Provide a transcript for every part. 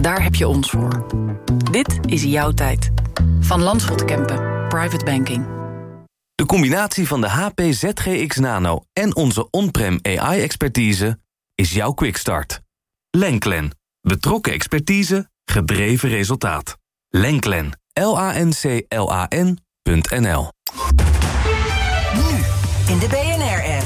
Daar heb je ons voor. Dit is jouw tijd. Van Landschot Kempen. Private Banking. De combinatie van de HP ZGX Nano en onze on-prem AI-expertise is jouw quickstart. Lenklen. Betrokken expertise, gedreven resultaat. Lenklen. LANCLAN.nl. Nu in de BNR-app.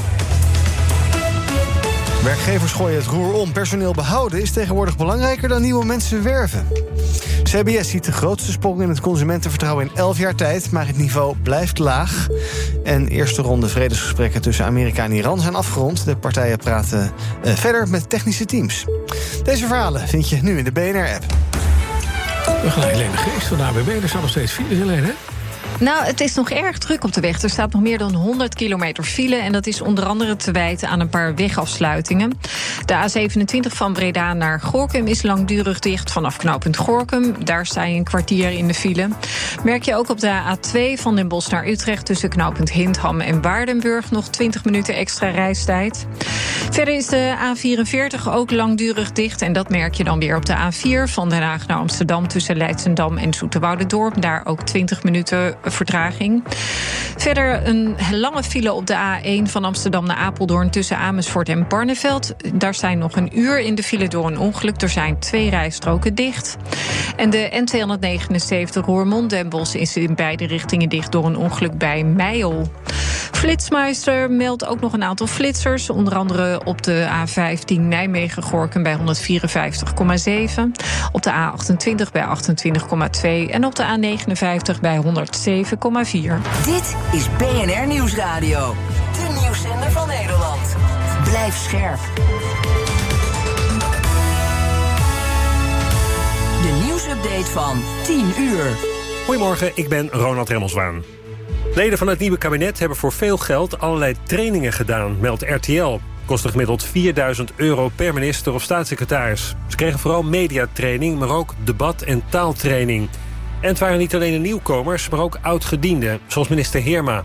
Werkgevers gooien het roer om. Personeel behouden is tegenwoordig belangrijker dan nieuwe mensen werven. CBS ziet de grootste sprong in het consumentenvertrouwen in 11 jaar tijd, maar het niveau blijft laag. En eerste ronde vredesgesprekken tussen Amerika en Iran zijn afgerond. De partijen praten verder met technische teams. Deze verhalen vind je nu in de BNR-app. We gaan Helene Geest van de AWB. Er staan nog steeds files, Helene, hè? Nou, het is nog erg druk op de weg. Er staat nog meer dan 100 kilometer file. En dat is onder andere te wijten aan een paar wegafsluitingen. De A27 van Breda naar Gorinchem is langdurig dicht vanaf knooppunt Gorinchem. Daar sta je een kwartier in de file. Merk je ook op de A2 van Den Bosch naar Utrecht tussen knooppunt Hindham en Waardenburg nog 20 minuten extra reistijd. Verder is de A44 ook langdurig dicht. En dat merk je dan weer op de A4 van Den Haag naar Amsterdam tussen Leidschendam en Zoeterwoudendorp. Daar ook 20 minuten vertraging. Verder een lange file op de A1 van Amsterdam naar Apeldoorn tussen Amersfoort en Barneveld. Daar zijn nog een uur in de file door een ongeluk. Er zijn 2 rijstroken dicht. En de N279 Roermond-Den Bosch is in beide richtingen dicht door een ongeluk bij Meijel. Flitsmeister meldt ook nog een aantal flitsers. Onder andere op de A15 Nijmegen-Gorinchem bij 154,7. Op de A28 bij 28,2. En op de A59 bij 107,4. Dit is BNR Nieuwsradio. De nieuwszender van Nederland. Blijf scherp. De nieuwsupdate van 10 uur. Goedemorgen, ik ben Ronald Remmelswaan. Leden van het nieuwe kabinet hebben voor veel geld allerlei trainingen gedaan, meldt RTL. Kostte gemiddeld €4.000 per minister of staatssecretaris. Ze kregen vooral mediatraining, maar ook debat- en taaltraining. En het waren niet alleen de nieuwkomers, maar ook oud-gedienden, zoals minister Heerma.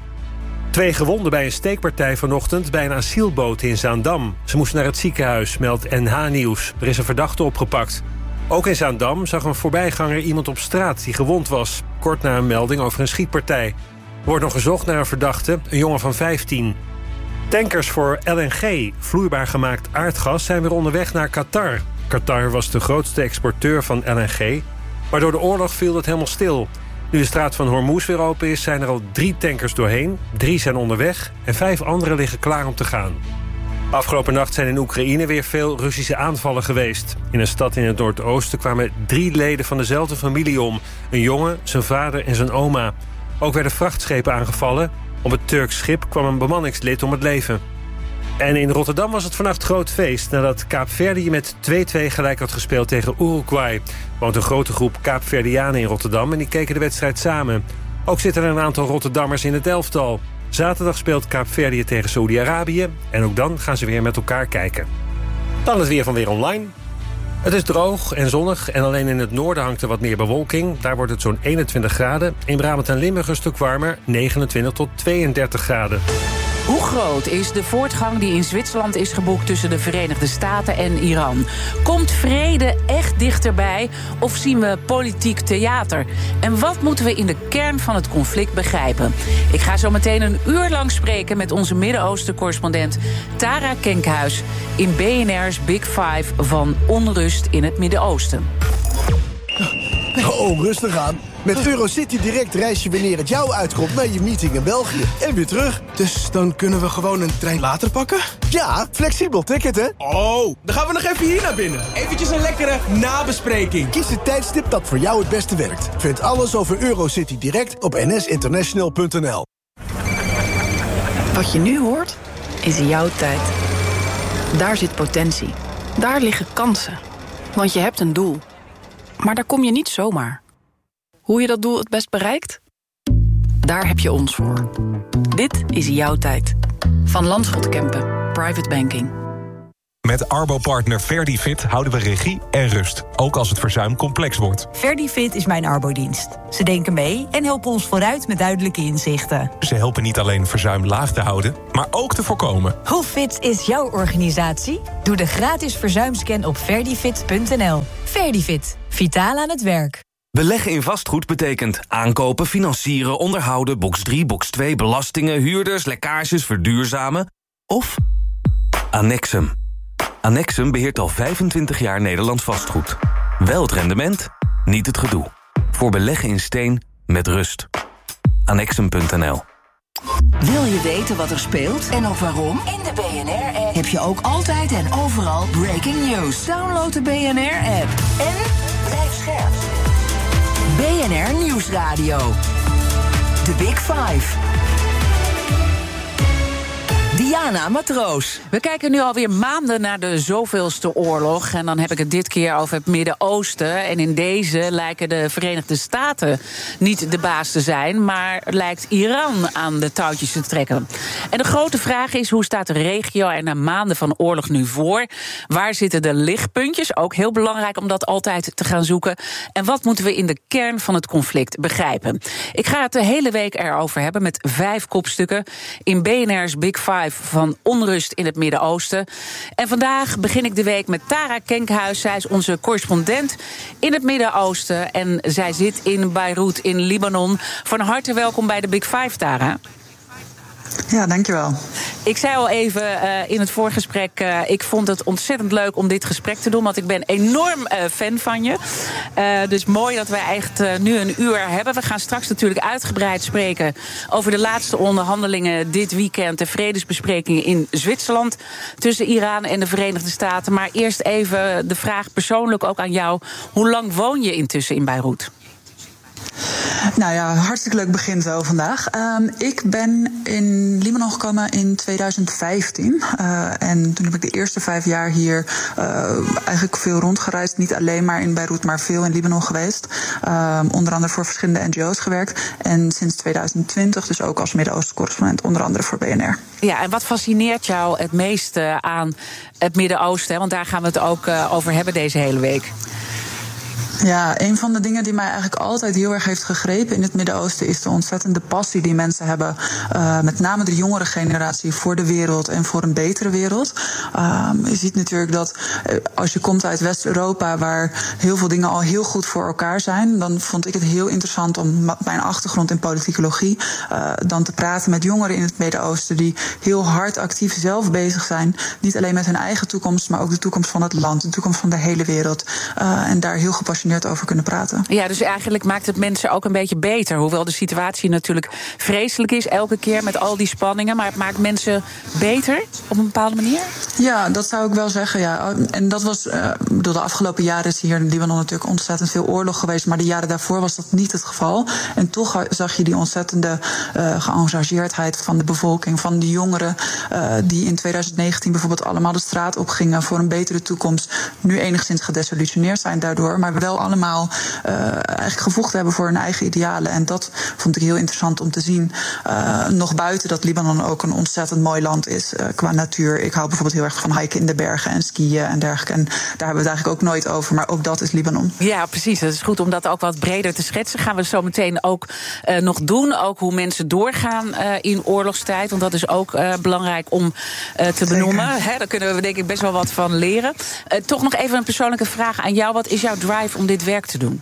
2 gewonden bij een steekpartij vanochtend bij een asielboot in Zaandam. Ze moesten naar het ziekenhuis, meldt NH Nieuws. Er is een verdachte opgepakt. Ook in Zaandam zag een voorbijganger iemand op straat die gewond was. Kort na een melding over een schietpartij. Er wordt nog gezocht naar een verdachte, een jongen van 15. Tankers voor LNG, vloeibaar gemaakt aardgas, zijn weer onderweg naar Qatar. Qatar was de grootste exporteur van LNG, maar door de oorlog viel het helemaal stil. Nu de straat van Hormuz weer open is, zijn er al 3 tankers doorheen. 3 zijn onderweg en 5 andere liggen klaar om te gaan. Afgelopen nacht zijn in Oekraïne weer veel Russische aanvallen geweest. In een stad in het noordoosten kwamen 3 leden van dezelfde familie om. Een jongen, zijn vader en zijn oma. Ook werden vrachtschepen aangevallen. Op het Turks schip kwam een bemanningslid om het leven. En in Rotterdam was het vannacht groot feest nadat Kaapverdië met 2-2 gelijk had gespeeld tegen Uruguay. Er woont een grote groep Kaapverdianen in Rotterdam en die keken de wedstrijd samen. Ook zitten er een aantal Rotterdammers in het elftal. Zaterdag speelt Kaapverdië tegen Saoedi-Arabië en ook dan gaan ze weer met elkaar kijken. Dan het weer van Weer Online. Het is droog en zonnig en alleen in het noorden hangt er wat meer bewolking. Daar wordt het zo'n 21 graden. In Brabant en Limburg een stuk warmer, 29 tot 32 graden. Hoe groot is de voortgang die in Zwitserland is geboekt tussen de Verenigde Staten en Iran? Komt vrede echt dichterbij of zien we politiek theater? En wat moeten we in de kern van het conflict begrijpen? Ik ga zo meteen een uur lang spreken met onze Midden-Oosten-correspondent Tara Kenkhuis in BNR's Big Five van onrust in het Midden-Oosten. Oh, rustig aan. Met Eurocity Direct reis je wanneer het jou uitkomt naar je meeting in België. En weer terug. Dus dan kunnen we gewoon een trein later pakken? Ja, flexibel ticket, hè? Oh, dan gaan we nog even hier naar binnen. Eventjes een lekkere nabespreking. Kies het tijdstip dat voor jou het beste werkt. Vind alles over Eurocity Direct op nsinternational.nl. Wat je nu hoort, is jouw tijd. Daar zit potentie. Daar liggen kansen. Want je hebt een doel. Maar daar kom je niet zomaar. Hoe je dat doel het best bereikt? Daar heb je ons voor. Dit is jouw tijd. Van Landschot Kempen, Private Banking. Met Arbo-partner Verdifit houden we regie en rust, ook als het verzuim complex wordt. Verdifit is mijn Arbodienst. Ze denken mee en helpen ons vooruit met duidelijke inzichten. Ze helpen niet alleen verzuim laag te houden, maar ook te voorkomen. Hoe fit is jouw organisatie? Doe de gratis verzuimscan op verdifit.nl. Verdifit, vitaal aan het werk. Beleggen in vastgoed betekent aankopen, financieren, onderhouden, box 3, box 2, belastingen, huurders, lekkages, verduurzamen of Annexum. Annexum beheert al 25 jaar Nederlands vastgoed. Wel het rendement, niet het gedoe. Voor beleggen in steen met rust. Annexum.nl. Wil je weten wat er speelt en ook waarom? In de BNR-app heb je ook altijd en overal breaking news. Download de BNR-app en blijf scherp. BNR Nieuwsradio. The Big Five. Diana Matroos. We kijken nu alweer maanden naar de zoveelste oorlog. En dan heb ik het dit keer over het Midden-Oosten. En in deze lijken de Verenigde Staten niet de baas te zijn, maar lijkt Iran aan de touwtjes te trekken. En de grote vraag is, hoe staat de regio er na maanden van oorlog nu voor? Waar zitten de lichtpuntjes? Ook heel belangrijk om dat altijd te gaan zoeken. En wat moeten we in de kern van het conflict begrijpen? Ik ga het de hele week erover hebben met 5 kopstukken in BNR's Big Five van onrust in het Midden-Oosten. En vandaag begin ik de week met Tara Kenkhuis. Zij is onze correspondent in het Midden-Oosten en zij zit in Beirut in Libanon. Van harte welkom bij de Big Five, Tara. Ja, dankjewel. Ik zei al even in het voorgesprek, ik vond het ontzettend leuk om dit gesprek te doen, want ik ben enorm fan van je. Dus mooi dat wij echt nu een uur hebben. We gaan straks natuurlijk uitgebreid spreken over de laatste onderhandelingen dit weekend, de vredesbesprekingen in Zwitserland tussen Iran en de Verenigde Staten. Maar eerst even de vraag persoonlijk ook aan jou. Hoe lang woon je intussen in Beirut? Nou ja, hartstikke leuk begin zo vandaag. Ik ben in Libanon gekomen in 2015. En toen heb ik de eerste 5 jaar hier eigenlijk veel rondgereisd. Niet alleen maar in Beirut, maar veel in Libanon geweest. Onder andere voor verschillende NGO's gewerkt. En sinds 2020 dus ook als Midden-Oosten-correspondent, onder andere voor BNR. Ja, en wat fascineert jou het meeste aan het Midden-Oosten? Want daar gaan we het ook over hebben deze hele week. Ja, een van de dingen die mij eigenlijk altijd heel erg heeft gegrepen in het Midden-Oosten is de ontzettende passie die mensen hebben, met name de jongere generatie, voor de wereld en voor een betere wereld. Je ziet natuurlijk dat als je komt uit West-Europa, waar heel veel dingen al heel goed voor elkaar zijn, dan vond ik het heel interessant om mijn achtergrond in politicologie dan te praten met jongeren in het Midden-Oosten die heel hard actief zelf bezig zijn. Niet alleen met hun eigen toekomst, maar ook de toekomst van het land, de toekomst van de hele wereld. En daar heel gepassioneerd over kunnen praten. Ja, dus eigenlijk maakt het mensen ook een beetje beter. Hoewel de situatie natuurlijk vreselijk is, elke keer met al die spanningen. Maar het maakt mensen beter op een bepaalde manier? Ja, dat zou ik wel zeggen, ja. En dat was, door de afgelopen jaren is hier in Libanon natuurlijk ontzettend veel oorlog geweest. Maar de jaren daarvoor was dat niet het geval. En toch zag je die ontzettende geëngageerdheid van de bevolking, van de jongeren, die in 2019 bijvoorbeeld allemaal de straat opgingen voor een betere toekomst. Nu enigszins gedesillusioneerd zijn daardoor, maar wel allemaal eigenlijk gevochten hebben voor hun eigen idealen. En dat vond ik heel interessant om te zien. Nog buiten dat Libanon ook een ontzettend mooi land is qua natuur. Ik hou bijvoorbeeld heel erg van hiken in de bergen en skiën en dergelijke. En daar hebben we het eigenlijk ook nooit over, maar ook dat is Libanon. Ja, precies. Het is goed om dat ook wat breder te schetsen. Gaan we zo meteen ook nog doen. Ook hoe mensen doorgaan in oorlogstijd. Want dat is ook belangrijk om te benoemen. Daar kunnen we denk ik best wel wat van leren. Toch nog even een persoonlijke vraag aan jou. Wat is jouw drive om dit werk te doen?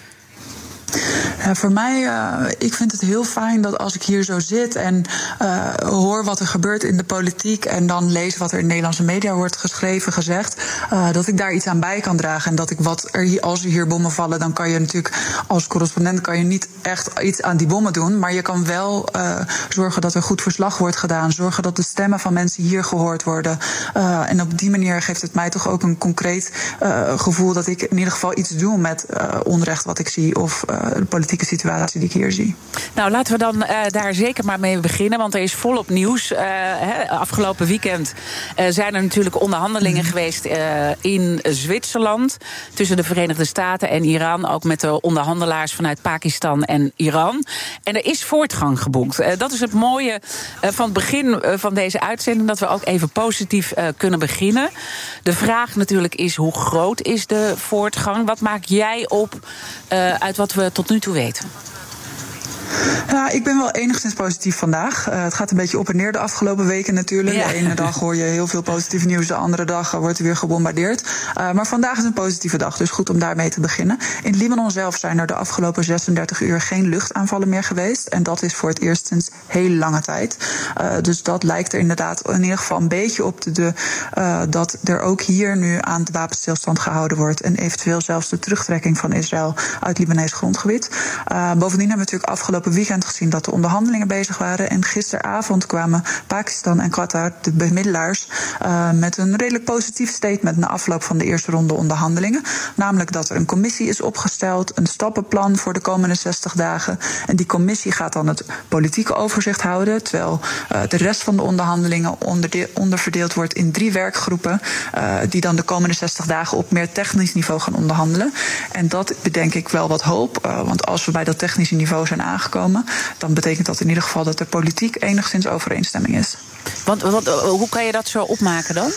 Ja, voor mij, ik vind het heel fijn dat als ik hier zo zit en hoor wat er gebeurt in de politiek en dan lees wat er in Nederlandse media wordt geschreven, gezegd, dat ik daar iets aan bij kan dragen. En dat ik als er hier bommen vallen, dan kan je natuurlijk als correspondent kan je niet echt iets aan die bommen doen, maar je kan wel zorgen dat er goed verslag wordt gedaan, zorgen dat de stemmen van mensen hier gehoord worden. En op die manier geeft het mij toch ook een concreet gevoel dat ik in ieder geval iets doe met onrecht wat ik zie of de politiek politieke situatie die ik hier zie. Nou, laten we dan daar zeker maar mee beginnen, want er is volop nieuws. Afgelopen weekend zijn er natuurlijk onderhandelingen geweest in Zwitserland tussen de Verenigde Staten en Iran, ook met de onderhandelaars vanuit Pakistan en Iran. En er is voortgang geboekt. Dat is het mooie van het begin van deze uitzending, dat we ook even positief kunnen beginnen. De vraag natuurlijk is, hoe groot is de voortgang? Wat maak jij op uit wat we tot nu toe weten? Ja, ik ben wel enigszins positief vandaag. Het gaat een beetje op en neer de afgelopen weken natuurlijk. Ja. De ene dag hoor je heel veel positief nieuws, de andere dag wordt er weer gebombardeerd. Maar vandaag is een positieve dag, dus goed om daarmee te beginnen. In Libanon zelf zijn er de afgelopen 36 uur geen luchtaanvallen meer geweest. En dat is voor het eerst sinds heel lange tijd. Dus dat lijkt er inderdaad in ieder geval een beetje op dat er ook hier nu aan de wapenstilstand gehouden wordt. En eventueel zelfs de terugtrekking van Israël uit Libanees grondgebied. Bovendien hebben we natuurlijk afgelopen weekend gezien dat de onderhandelingen bezig waren. En gisteravond kwamen Pakistan en Qatar, de bemiddelaars, met een redelijk positief statement na afloop van de eerste ronde onderhandelingen. Namelijk dat er een commissie is opgesteld, een stappenplan voor de komende 60 dagen. En die commissie gaat dan het politieke overzicht houden, terwijl de rest van de onderhandelingen onderverdeeld wordt in 3 werkgroepen, die dan de komende 60 dagen op meer technisch niveau gaan onderhandelen. En dat bedenk ik wel wat hoop, want als we bij dat technische niveau zijn aangekomen, dan betekent dat in ieder geval dat er politiek enigszins overeenstemming is. Want hoe kan je dat zo opmaken dan?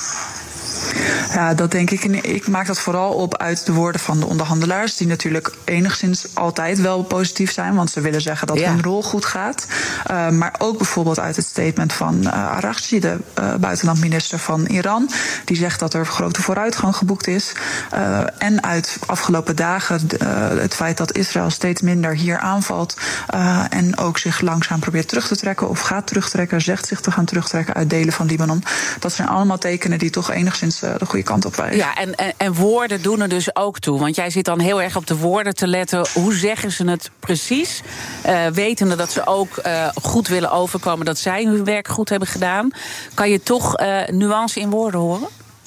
Ja, dat denk ik. Ik maak dat vooral op uit de woorden van de onderhandelaars, die natuurlijk enigszins altijd wel positief zijn, want ze willen zeggen dat hun rol goed gaat. Maar ook bijvoorbeeld uit het statement van Araghchi, de buitenlandminister van Iran, die zegt dat er grote vooruitgang geboekt is. En uit afgelopen dagen het feit dat Israël steeds minder hier aanvalt en ook zich langzaam probeert terug te trekken of gaat terugtrekken, zegt zich te gaan terugtrekken uit delen van Libanon. Dat zijn allemaal tekenen die toch enigszins de goede kant op wijzen. Ja, en woorden doen er dus ook toe. Want jij zit dan heel erg op de woorden te letten. Hoe zeggen ze het precies? Wetende dat ze ook goed willen overkomen, dat zij hun werk goed hebben gedaan. Kan je toch nuance in woorden horen?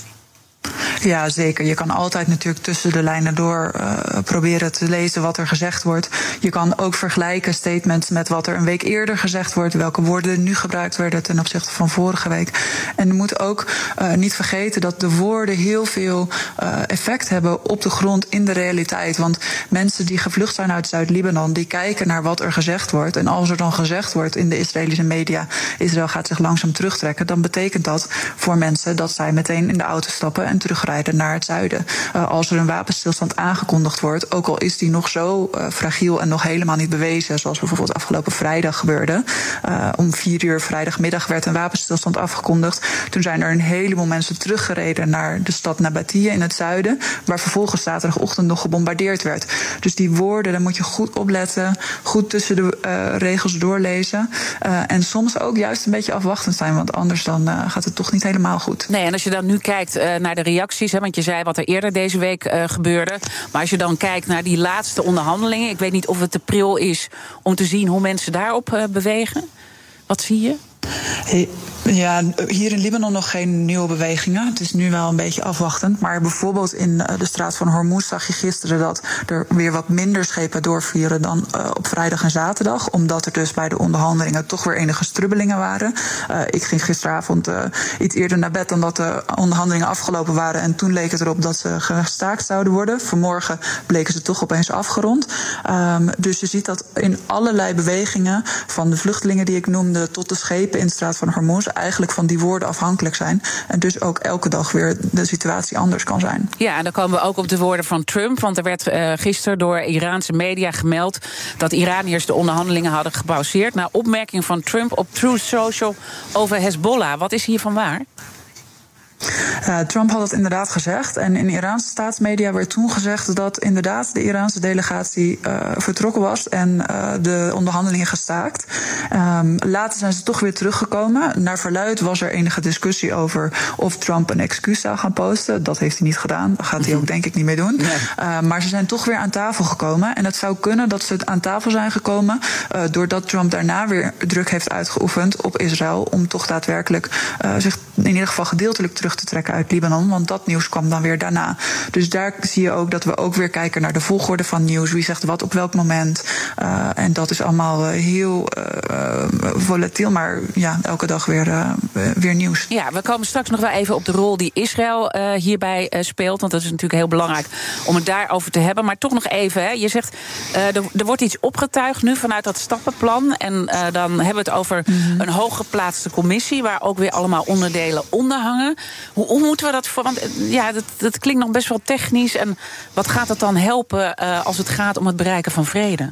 Ja, zeker. Je kan altijd natuurlijk tussen de lijnen door proberen te lezen wat er gezegd wordt. Je kan ook vergelijken statements met wat er een week eerder gezegd wordt, welke woorden nu gebruikt werden ten opzichte van vorige week. En je moet ook niet vergeten dat de woorden heel veel effect hebben op de grond in de realiteit. Want mensen die gevlucht zijn uit Zuid-Libanon, die kijken naar wat er gezegd wordt. En als er dan gezegd wordt in de Israëlische media, Israël gaat zich langzaam terugtrekken, dan betekent dat voor mensen dat zij meteen in de auto stappen en terugrijden naar het zuiden. Als er een wapenstilstand aangekondigd wordt, ook al is die nog zo fragiel en nog helemaal niet bewezen, zoals bijvoorbeeld afgelopen vrijdag gebeurde. Om 4:00 vrijdagmiddag werd een wapenstilstand afgekondigd. Toen zijn er een heleboel mensen teruggereden naar de stad Nabatea in het zuiden, waar vervolgens zaterdagochtend nog gebombardeerd werd. Dus die woorden, daar moet je goed opletten, goed tussen de regels doorlezen. En soms ook juist een beetje afwachtend zijn, want anders dan gaat het toch niet helemaal goed. Nee, en als je dan nu kijkt naar de reacties, want je zei wat er eerder deze week gebeurde. Maar als je dan kijkt naar die laatste onderhandelingen, ik weet niet of het te pril is om te zien hoe mensen daarop bewegen. Wat zie je? Ja, hier in Libanon nog geen nieuwe bewegingen. Het is nu wel een beetje afwachtend. Maar bijvoorbeeld in de straat van Hormuz zag je gisteren dat er weer wat minder schepen doorvieren dan op vrijdag en zaterdag. Omdat er dus bij de onderhandelingen toch weer enige strubbelingen waren. Ik ging gisteravond iets eerder naar bed dan dat de onderhandelingen afgelopen waren. En toen leek het erop dat ze gestaakt zouden worden. Vanmorgen bleken ze toch opeens afgerond. Dus je ziet dat in allerlei bewegingen, van de vluchtelingen die ik noemde tot de schepen in de straat van Hormuz, eigenlijk van die woorden afhankelijk zijn. En dus ook elke dag weer de situatie anders kan zijn. Ja, en dan komen we ook op de woorden van Trump. Want er werd gisteren door Iraanse media gemeld dat Iraniërs de onderhandelingen hadden gepauzeerd naar opmerking van Trump op Truth Social over Hezbollah. Wat is hiervan waar? Trump had het inderdaad gezegd. En in Iraanse staatsmedia werd toen gezegd dat inderdaad de Iraanse delegatie vertrokken was en de onderhandelingen gestaakt. Later zijn ze toch weer teruggekomen. Naar verluidt was er enige discussie over of Trump een excuus zou gaan posten. Dat heeft hij niet gedaan. Dat gaat hij ook denk ik niet meer doen. Nee. Maar ze zijn toch weer aan tafel gekomen. En het zou kunnen dat ze aan tafel zijn gekomen doordat Trump daarna weer druk heeft uitgeoefend op Israël om toch daadwerkelijk zich in ieder geval gedeeltelijk terug te trekken uit Libanon, want dat nieuws kwam dan weer daarna. Dus daar zie je ook dat we ook weer kijken naar de volgorde van nieuws. Wie zegt wat op welk moment. En dat is allemaal heel volatiel, maar ja, elke dag weer nieuws. Ja, we komen straks nog wel even op de rol die Israël hierbij speelt, want dat is natuurlijk heel belangrijk om het daarover te hebben. Maar toch nog even, hè, je zegt, er wordt iets opgetuigd nu vanuit dat stappenplan. En dan hebben we het over een hooggeplaatste commissie, waar ook weer allemaal onderdelen onder hangen. Hoe moeten we dat voor? Want ja, dat klinkt nog best wel technisch. En wat gaat het dan helpen als het gaat om het bereiken van vrede?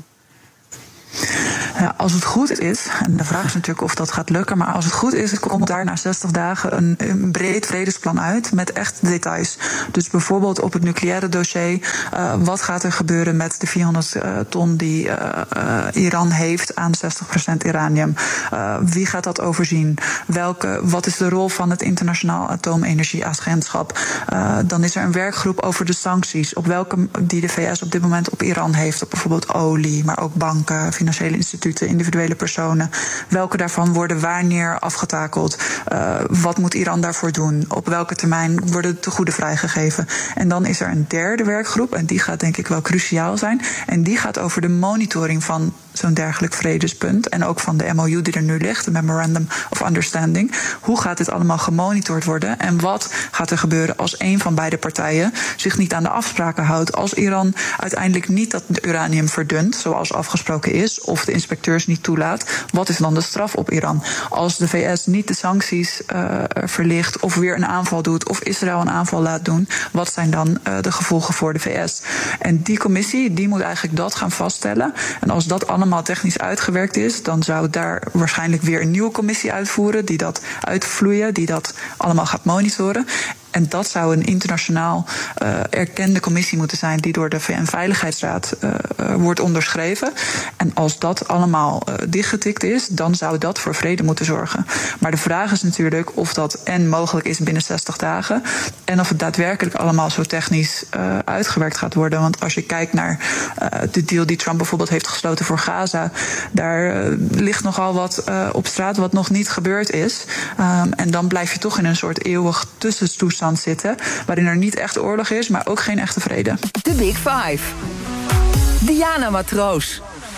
Ja, als het goed is, en de vraag is natuurlijk of dat gaat lukken, maar als het goed is, komt daar na 60 dagen een breed vredesplan uit met echt details. Dus bijvoorbeeld op het nucleaire dossier, wat gaat er gebeuren met de 400 ton die Iran heeft aan 60% uranium? Wie gaat dat overzien? Wat is de rol van het Internationaal Atoomenergieagentschap? Dan is er een werkgroep over de sancties, die de VS op dit moment op Iran heeft, op bijvoorbeeld olie, maar ook banken, financiële instituten, individuele personen. Welke daarvan worden wanneer afgetakeld? Wat moet Iran daarvoor doen? Op welke termijn worden tegoeden vrijgegeven? En dan is er een derde werkgroep, en die gaat denk ik wel cruciaal zijn. En die gaat over de monitoring van zo'n dergelijk vredespunt. En ook van de MOU die er nu ligt, de Memorandum of Understanding. Hoe gaat dit allemaal gemonitord worden? En wat gaat er gebeuren als een van beide partijen zich niet aan de afspraken houdt? Als Iran uiteindelijk niet dat uranium verdunt, zoals afgesproken is, of de inspecteurs niet toelaat, wat is dan de straf op Iran? Als de VS niet de sancties verlicht, of weer een aanval doet, of Israël een aanval laat doen, wat zijn dan de gevolgen voor de VS? En die commissie, die moet eigenlijk dat gaan vaststellen. En als dat allemaal technisch uitgewerkt is, dan zou daar waarschijnlijk weer een nieuwe commissie uitvoeren, die dat uitvloeien, die dat allemaal gaat monitoren. En dat zou een internationaal erkende commissie moeten zijn die door de VN-veiligheidsraad wordt onderschreven. En als dat allemaal dichtgetikt is, dan zou dat voor vrede moeten zorgen. Maar de vraag is natuurlijk of dat en mogelijk is binnen 60 dagen... en of het daadwerkelijk allemaal zo technisch uitgewerkt gaat worden. Want als je kijkt naar de deal die Trump bijvoorbeeld heeft gesloten voor Gaza, daar ligt nogal wat op straat wat nog niet gebeurd is. En dan blijf je toch in een soort eeuwig tussentoestand zitten, waarin er niet echt oorlog is, maar ook geen echte vrede. The Big Five. Diana Matroos.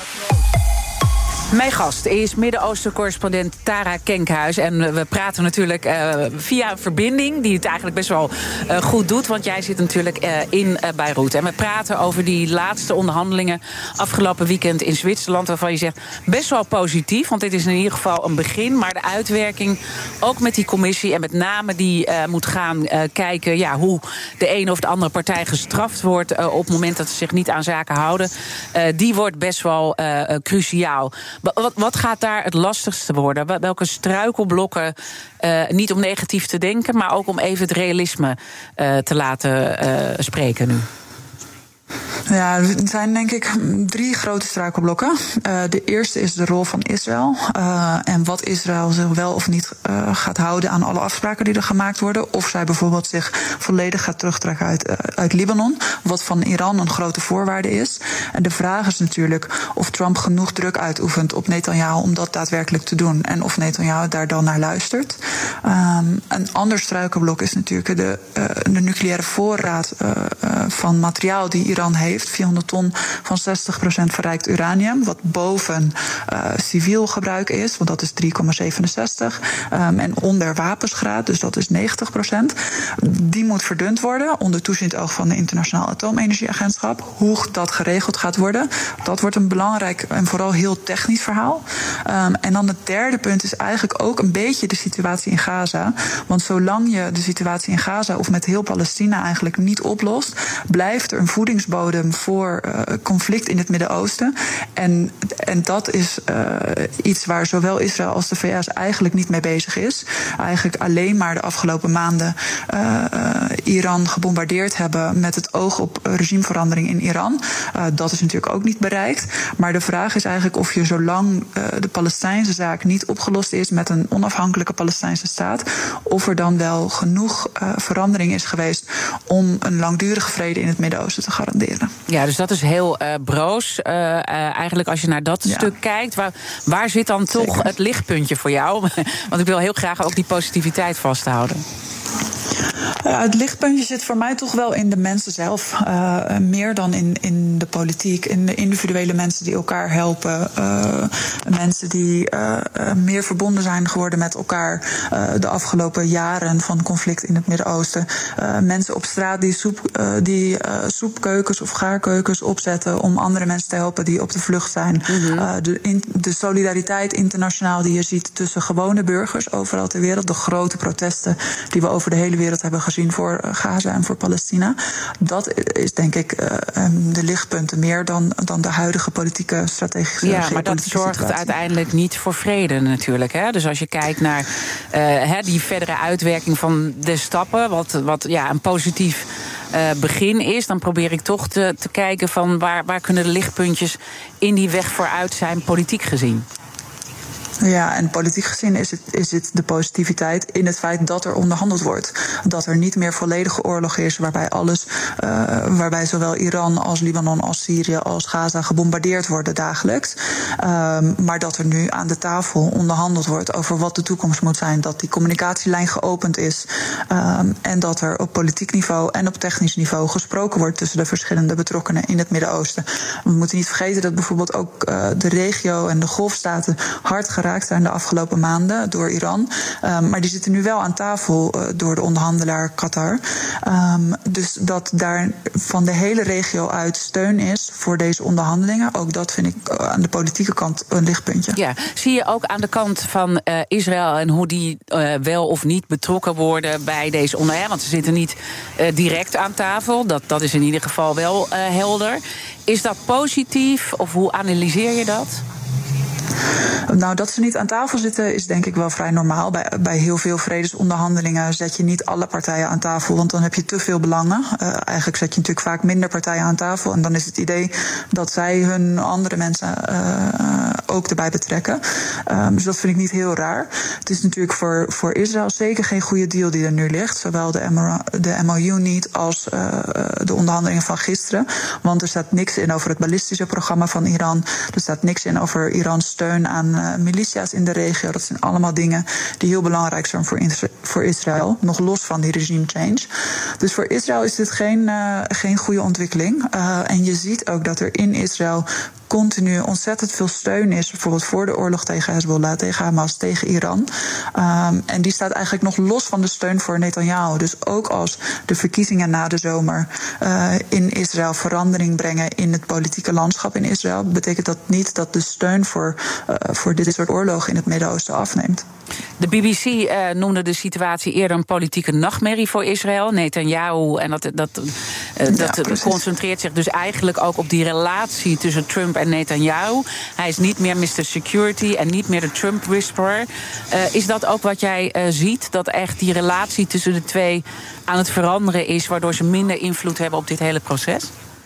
Mijn gast is Midden-Oosten-correspondent Tara Kenkhuis. En we praten natuurlijk via een verbinding die het eigenlijk best wel goed doet. Want jij zit natuurlijk in Beirut. En we praten over die laatste onderhandelingen afgelopen weekend in Zwitserland, waarvan je zegt best wel positief. Want dit is in ieder geval een begin. Maar de uitwerking, ook met die commissie en met name die moet gaan kijken hoe de ene of de andere partij gestraft wordt op het moment dat ze zich niet aan zaken houden. Die wordt best wel cruciaal. Wat gaat daar het lastigste worden? Welke struikelblokken, niet om negatief te denken, maar ook om even het realisme te laten spreken nu? Ja, er zijn denk ik 3 grote struikelblokken. De eerste is de rol van Israël. En wat Israël zich wel of niet gaat houden aan alle afspraken die er gemaakt worden. Of zij bijvoorbeeld zich volledig gaat terugtrekken uit Libanon. Wat van Iran een grote voorwaarde is. En de vraag is natuurlijk of Trump genoeg druk uitoefent op Netanyahu om dat daadwerkelijk te doen. En of Netanyahu daar dan naar luistert. Een ander struikelblok is natuurlijk de nucleaire voorraad van materiaal die Iran heeft. 400 ton van 60% verrijkt uranium, wat boven civiel gebruik is, want dat is 3,67. En onder wapensgraad, dus dat is 90%. Die moet verdund worden onder toezicht oog van de Internationaal Atoomenergieagentschap. Hoe dat geregeld gaat worden, dat wordt een belangrijk en vooral heel technisch verhaal. En dan het derde punt is eigenlijk ook een beetje de situatie in Gaza. Want zolang je de situatie in Gaza of met heel Palestina eigenlijk niet oplost, blijft er een voedingsbodem voor conflict in het Midden-Oosten. En dat is iets waar zowel Israël als de VS eigenlijk niet mee bezig is. Eigenlijk alleen maar de afgelopen maanden Iran gebombardeerd hebben met het oog op regimeverandering in Iran. Dat is natuurlijk ook niet bereikt. Maar de vraag is eigenlijk of je zolang de Palestijnse zaak niet opgelost is met een onafhankelijke Palestijnse staat, of er dan wel genoeg verandering is geweest om een langdurige vrede in het Midden-Oosten te garanderen. Ja, dus dat is heel broos. Eigenlijk als je naar dat stuk kijkt, waar zit dan toch het lichtpuntje voor jou? Want ik wil heel graag ook die positiviteit vasthouden. Het lichtpuntje zit voor mij toch wel in de mensen zelf. Meer dan in de politiek. In de individuele mensen die elkaar helpen. Mensen die meer verbonden zijn geworden met elkaar de afgelopen jaren van conflict in het Midden-Oosten. Mensen op straat die soepkeukens of gaarkeukens opzetten om andere mensen te helpen die op de vlucht zijn. De solidariteit internationaal die je ziet tussen gewone burgers overal ter wereld. De grote protesten die we over de hele wereld hebben gezien voor Gaza en voor Palestina. Dat is denk ik de lichtpunten meer dan de huidige politieke strategische situatie. Ja, maar dat zorgt uiteindelijk niet voor vrede natuurlijk. Hè? Dus als je kijkt naar die verdere uitwerking van de stappen, wat een positief begin is, dan probeer ik toch te kijken van waar kunnen de lichtpuntjes in die weg vooruit zijn, politiek gezien. Ja, en politiek gezien is het de positiviteit in het feit dat er onderhandeld wordt. Dat er niet meer volledige oorlog is waarbij zowel Iran als Libanon als Syrië als Gaza gebombardeerd worden dagelijks. Maar dat er nu aan de tafel onderhandeld wordt over wat de toekomst moet zijn. Dat die communicatielijn geopend is. En dat er op politiek niveau en op technisch niveau gesproken wordt tussen de verschillende betrokkenen in het Midden-Oosten. We moeten niet vergeten dat bijvoorbeeld ook de regio en de golfstaten hard geraakt zijn de afgelopen maanden door Iran. Maar die zitten nu wel aan tafel door de onderhandelaar Qatar. Dus dat daar van de hele regio uit steun is voor deze onderhandelingen. Ook dat vind ik aan de politieke kant een lichtpuntje. Ja, zie je ook aan de kant van Israël en hoe die wel of niet betrokken worden bij deze onderhandelingen? Want ze zitten niet direct aan tafel. Dat is in ieder geval wel helder. Is dat positief of hoe analyseer je dat? Nou, dat ze niet aan tafel zitten is denk ik wel vrij normaal. Bij heel veel vredesonderhandelingen zet je niet alle partijen aan tafel, want dan heb je te veel belangen. Eigenlijk zet je natuurlijk vaak minder partijen aan tafel en dan is het idee dat zij hun andere mensen ook erbij betrekken. Dus dat vind ik niet heel raar. Het is natuurlijk voor Israël zeker geen goede deal die er nu ligt. Zowel de MOU niet als de onderhandelingen van gisteren. Want er staat niks in over het ballistische programma van Iran. Er staat niks in over Irans steun aan militia's in de regio. Dat zijn allemaal dingen die heel belangrijk zijn voor Israël. Nog los van die regime change. Dus voor Israël is dit geen goede ontwikkeling. En je ziet ook dat er in Israël continu ontzettend veel steun is, bijvoorbeeld voor de oorlog tegen Hezbollah, tegen Hamas, tegen Iran. En die staat eigenlijk nog los van de steun voor Netanyahu. Dus ook als de verkiezingen na de zomer in Israël verandering brengen in het politieke landschap in Israël, betekent dat niet dat de steun voor dit soort oorlogen in het Midden-Oosten afneemt. De BBC noemde de situatie eerder een politieke nachtmerrie voor Israël. Netanyahu, en dat concentreert zich dus eigenlijk ook op die relatie tussen Trump en Netanyahu. Hij is niet meer Mr. Security en niet meer de Trump-whisperer. Is dat ook wat jij ziet? Dat echt die relatie tussen de twee aan het veranderen is, waardoor ze minder invloed hebben op dit hele proces?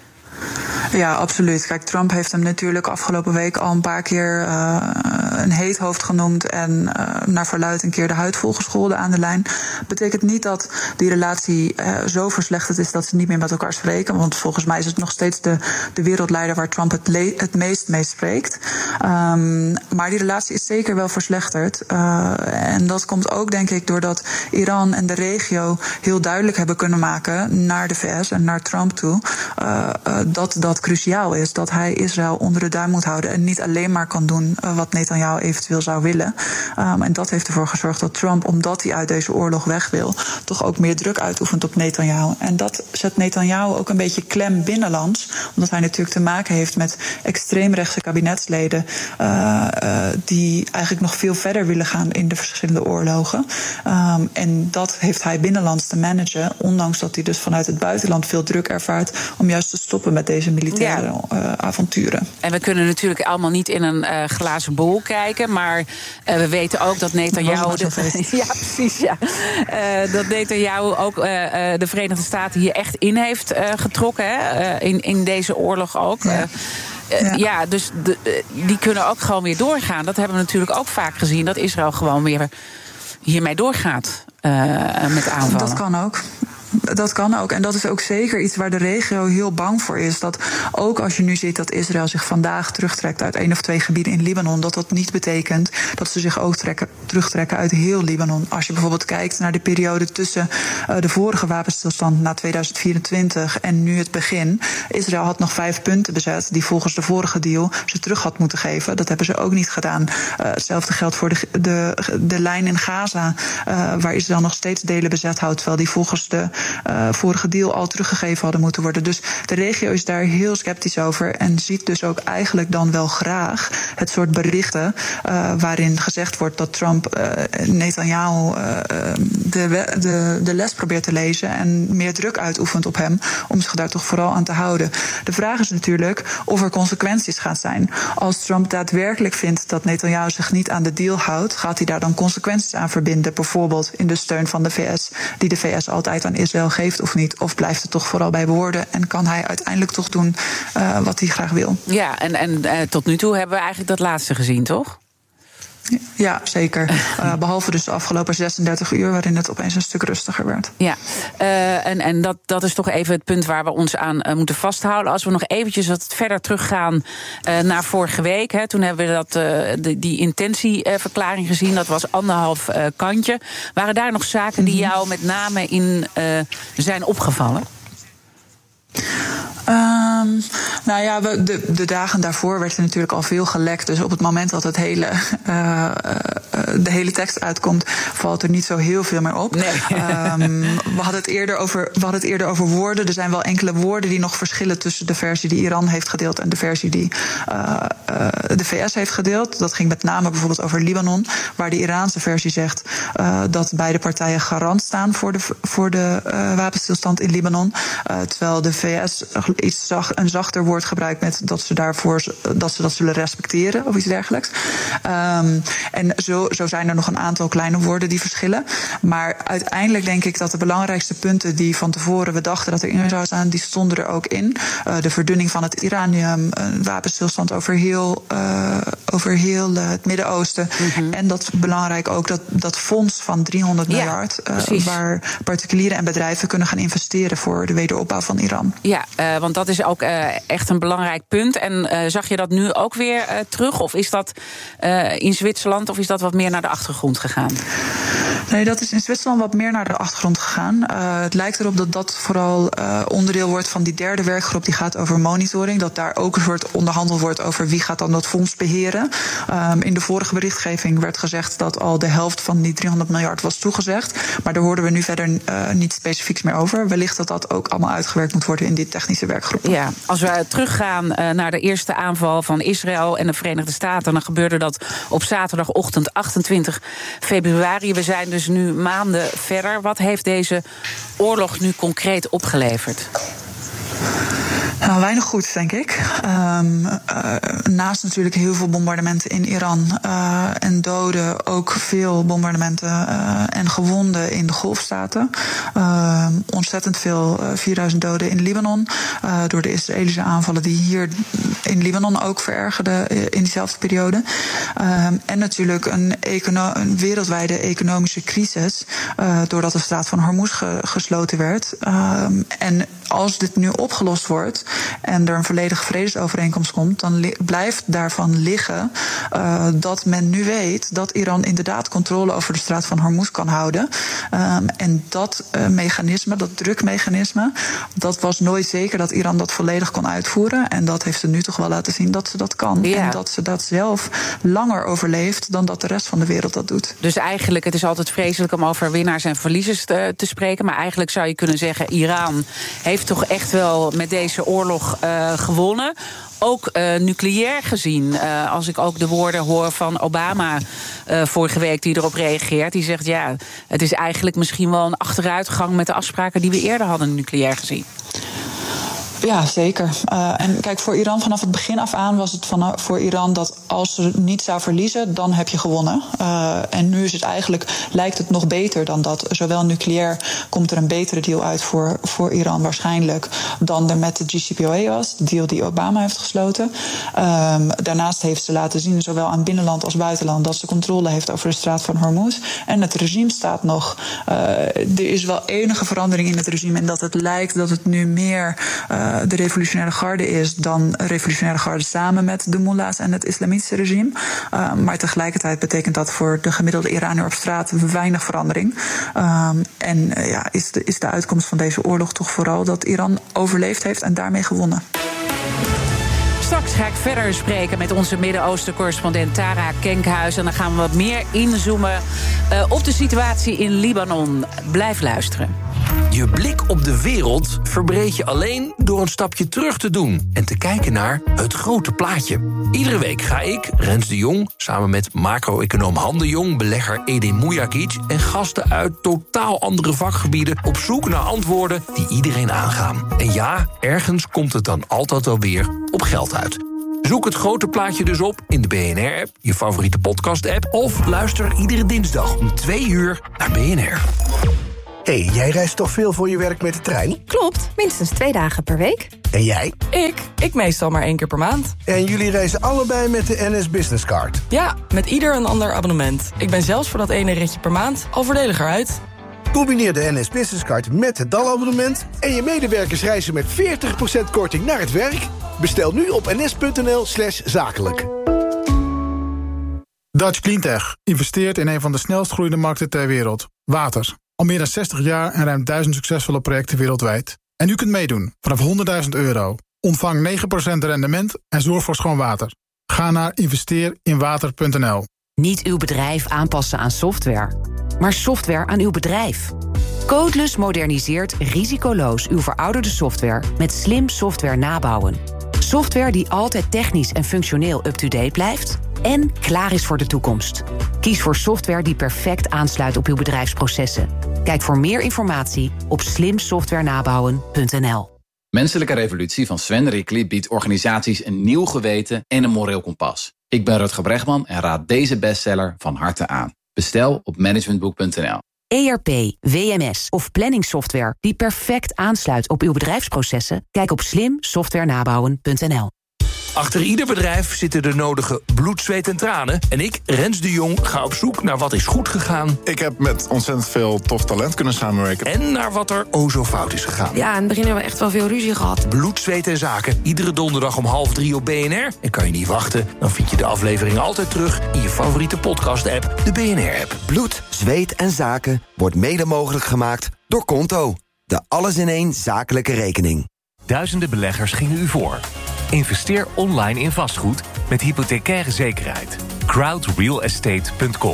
Ja, absoluut. Kijk, Trump heeft hem natuurlijk afgelopen week al een paar keer een heet hoofd genoemd en naar verluidt een keer de huid volgescholden aan de lijn. Betekent niet dat die relatie zo verslechterd is dat ze niet meer met elkaar spreken. Want volgens mij is het nog steeds de wereldleider waar Trump het meest mee spreekt. Maar die relatie is zeker wel verslechterd. En dat komt ook, denk ik, doordat Iran en de regio heel duidelijk hebben kunnen maken naar de VS en naar Trump toe dat cruciaal is. Dat hij Israël onder de duim moet houden en niet alleen maar kan doen wat Netanyahu eventueel zou willen. En dat heeft ervoor gezorgd dat Trump, omdat hij uit deze oorlog weg wil, toch ook meer druk uitoefent op Netanyahu. En dat zet Netanyahu ook een beetje klem binnenlands, omdat hij natuurlijk te maken heeft met extreemrechtse kabinetsleden die eigenlijk nog veel verder willen gaan in de verschillende oorlogen. En dat heeft hij binnenlands te managen, ondanks dat hij dus vanuit het buitenland veel druk ervaart om juist te stoppen met deze militaire avonturen. En we kunnen natuurlijk allemaal niet in een glazen bol kijken, maar we weten ook dat Netanyahu dat Netanyahu ook de Verenigde Staten hier echt in heeft getrokken, hè? In deze oorlog ook. Ja. Dus die kunnen ook gewoon weer doorgaan. Dat hebben we natuurlijk ook vaak gezien, dat Israël gewoon weer hiermee doorgaat met aanvallen. Dat kan ook. En dat is ook zeker iets waar de regio heel bang voor is. Dat ook als je nu ziet dat Israël zich vandaag terugtrekt uit 1 of 2 gebieden in Libanon, dat niet betekent dat ze zich ook terugtrekken uit heel Libanon. Als je bijvoorbeeld kijkt naar de periode tussen de vorige wapenstilstand na 2024 en nu het begin. Israël had nog 5 punten bezet die volgens de vorige deal ze terug had moeten geven. Dat hebben ze ook niet gedaan. Hetzelfde geldt voor de lijn in Gaza, waar Israël nog steeds delen bezet houdt, terwijl die volgens de vorige deal al teruggegeven hadden moeten worden. Dus de regio is daar heel sceptisch over en ziet dus ook eigenlijk dan wel graag het soort berichten waarin gezegd wordt dat Trump Netanyahu de les probeert te lezen en meer druk uitoefent op hem om zich daar toch vooral aan te houden. De vraag is natuurlijk of er consequenties gaan zijn. Als Trump daadwerkelijk vindt dat Netanyahu zich niet aan de deal houdt, gaat hij daar dan consequenties aan verbinden, bijvoorbeeld in de steun van de VS, die de VS altijd aan Israël geeft of niet? Of blijft het toch vooral bij woorden en kan hij uiteindelijk toch doen wat hij graag wil? Ja, en tot nu toe hebben we eigenlijk dat laatste gezien, toch? Ja, zeker. Behalve dus de afgelopen 36 uur, waarin het opeens een stuk rustiger werd. Ja, en dat is toch even het punt waar we ons aan moeten vasthouden. Als we nog eventjes wat verder teruggaan naar vorige week. Hè, toen hebben we die intentieverklaring gezien. Dat was 1,5 kantje. Waren daar nog zaken die jou met name in zijn opgevallen? Nou ja, de dagen daarvoor werd er natuurlijk al veel gelekt. Dus op het moment dat de hele tekst uitkomt, valt er niet zo heel veel meer op. Nee. We hadden het eerder over woorden. Er zijn wel enkele woorden die nog verschillen tussen de versie die Iran heeft gedeeld en de versie die de VS heeft gedeeld. Dat ging met name bijvoorbeeld over Libanon, waar de Iraanse versie zegt dat beide partijen garant staan voor de wapenstilstand in Libanon. Terwijl de VS een zachter woord gebruikt met dat ze dat zullen respecteren of iets dergelijks. En zo zijn er nog een aantal kleine woorden die verschillen. Maar uiteindelijk denk ik dat de belangrijkste punten die van tevoren we dachten dat erin zou staan, die stonden er ook in. De verdunning van het uranium, een wapenstilstand over heel het Midden-Oosten. Mm-hmm. En dat belangrijk ook dat fonds van 300 miljard... waar particulieren en bedrijven kunnen gaan investeren voor de wederopbouw van Iran. Ja, want dat is ook echt een belangrijk punt. En zag je dat nu ook weer terug? Of is dat in Zwitserland, of is dat wat meer naar de achtergrond gegaan? Nee, dat is in Zwitserland wat meer naar de achtergrond gegaan. Het lijkt erop dat dat vooral onderdeel wordt van die derde werkgroep die gaat over monitoring. Dat daar ook een soort onderhandeld wordt over wie gaat dan dat fonds beheren. In de vorige berichtgeving werd gezegd dat al de helft van die 300 miljard was toegezegd. Maar daar hoorden we nu verder niet specifieks meer over. Wellicht dat dat ook allemaal uitgewerkt moet worden in die technische werkgroep. Ja, als we teruggaan naar de eerste aanval van Israël en de Verenigde Staten, dan gebeurde dat op zaterdagochtend 28 februari. We zijn dus nu maanden verder. Wat heeft deze oorlog nu concreet opgeleverd? Nou, weinig goeds, denk ik. Naast natuurlijk heel veel bombardementen in Iran en doden, ook veel bombardementen en gewonden in de Golfstaten. Ontzettend veel, 4000 doden in Libanon, door de Israëlische aanvallen die hier in Libanon ook verergerden in diezelfde periode. En natuurlijk een wereldwijde economische crisis, doordat de straat van Hormuz gesloten werd. En als dit nu opgelost wordt en er een volledige vredesovereenkomst komt, dan blijft daarvan liggen dat men nu weet dat Iran inderdaad controle over de straat van Hormuz kan houden. En dat mechanisme, dat drukmechanisme, dat was nooit zeker dat Iran dat volledig kon uitvoeren. En dat heeft ze nu toch wel laten zien dat ze dat kan. Ja. En dat ze dat zelf langer overleeft dan dat de rest van de wereld dat doet. Dus eigenlijk, het is altijd vreselijk om over winnaars en verliezers te spreken. Maar eigenlijk zou je kunnen zeggen, Iran heeft toch echt wel met deze oorlog gewonnen. Ook nucleair gezien. Als ik ook de woorden hoor van Obama vorige week die erop reageert. Die zegt, ja, het is eigenlijk misschien wel een achteruitgang met de afspraken die we eerder hadden nucleair gezien. Ja, zeker. En kijk, voor Iran vanaf het begin af aan was het voor Iran dat als ze niet zou verliezen, dan heb je gewonnen. En nu is het eigenlijk, lijkt het nog beter dan dat. Zowel nucleair komt er een betere deal uit voor Iran waarschijnlijk dan er met de JCPOA was, de deal die Obama heeft gesloten. Daarnaast heeft ze laten zien, zowel aan binnenland als buitenland, dat ze controle heeft over de straat van Hormuz. En het regime staat nog. Er is wel enige verandering in het regime en dat het lijkt dat het nu meer de revolutionaire garde is dan revolutionaire garde samen met de mullahs en het islamitische regime. Maar tegelijkertijd betekent dat voor de gemiddelde Iranier op straat weinig verandering. Is de uitkomst van deze oorlog toch vooral dat Iran overleefd heeft en daarmee gewonnen. Straks ga ik verder spreken met onze Midden-Oosten-correspondent Tara Kenkhuis. En dan gaan we wat meer inzoomen op de situatie in Libanon. Blijf luisteren. Je blik op de wereld verbreed je alleen door een stapje terug te doen en te kijken naar het grote plaatje. Iedere week ga ik, Rens de Jong, samen met macro-econoom Han de Jong, belegger Edin Mujagic en gasten uit totaal andere vakgebieden op zoek naar antwoorden die iedereen aangaan. En ja, ergens komt het dan altijd wel weer op geld uit. Zoek het grote plaatje dus op in de BNR-app, je favoriete podcast-app, of luister iedere dinsdag om 2:00 naar BNR. Hey, jij reist toch veel voor je werk met de trein? Klopt, minstens 2 dagen per week. En jij? Ik meestal maar 1 keer per maand. En jullie reizen allebei met de NS Business Card? Ja, met ieder een ander abonnement. Ik ben zelfs voor dat ene ritje per maand al voordeliger uit. Combineer de NS Business Card met het DAL-abonnement en je medewerkers reizen met 40% korting naar het werk? Bestel nu op ns.nl/zakelijk. Dutch Cleantech investeert in een van de snelst groeiende markten ter wereld. Water. Al meer dan 60 jaar en ruim 1000 succesvolle projecten wereldwijd. En u kunt meedoen vanaf €100.000. Ontvang 9% rendement en zorg voor schoon water. Ga naar investeerinwater.nl. Niet uw bedrijf aanpassen aan software, maar software aan uw bedrijf. Codeless moderniseert risicoloos uw verouderde software met slim software nabouwen. Software die altijd technisch en functioneel up-to-date blijft en klaar is voor de toekomst. Kies voor software die perfect aansluit op uw bedrijfsprocessen. Kijk voor meer informatie op slimsoftwarenabouwen.nl. Menselijke Revolutie van Sven Rickli biedt organisaties een nieuw geweten en een moreel kompas. Ik ben Rutger Bregman en raad deze bestseller van harte aan. Bestel op managementboek.nl. ERP, WMS of planningssoftware die perfect aansluit op uw bedrijfsprocessen? Kijk op slimsoftwarenabouwen.nl. Achter ieder bedrijf zitten de nodige bloed, zweet en tranen. En ik, Rens de Jong, ga op zoek naar wat is goed gegaan. Ik heb met ontzettend veel tof talent kunnen samenwerken. En naar wat er o zo fout is gegaan. Ja, in het begin hebben we echt wel veel ruzie gehad. Bloed, zweet en zaken. Iedere donderdag om 2:30 op BNR. En kan je niet wachten, dan vind je de aflevering altijd terug in je favoriete podcast-app, de BNR-app. Bloed, zweet en zaken wordt mede mogelijk gemaakt door Konto. De alles-in-één zakelijke rekening. Duizenden beleggers gingen u voor. Investeer online in vastgoed met hypothecaire zekerheid. crowdrealestate.com.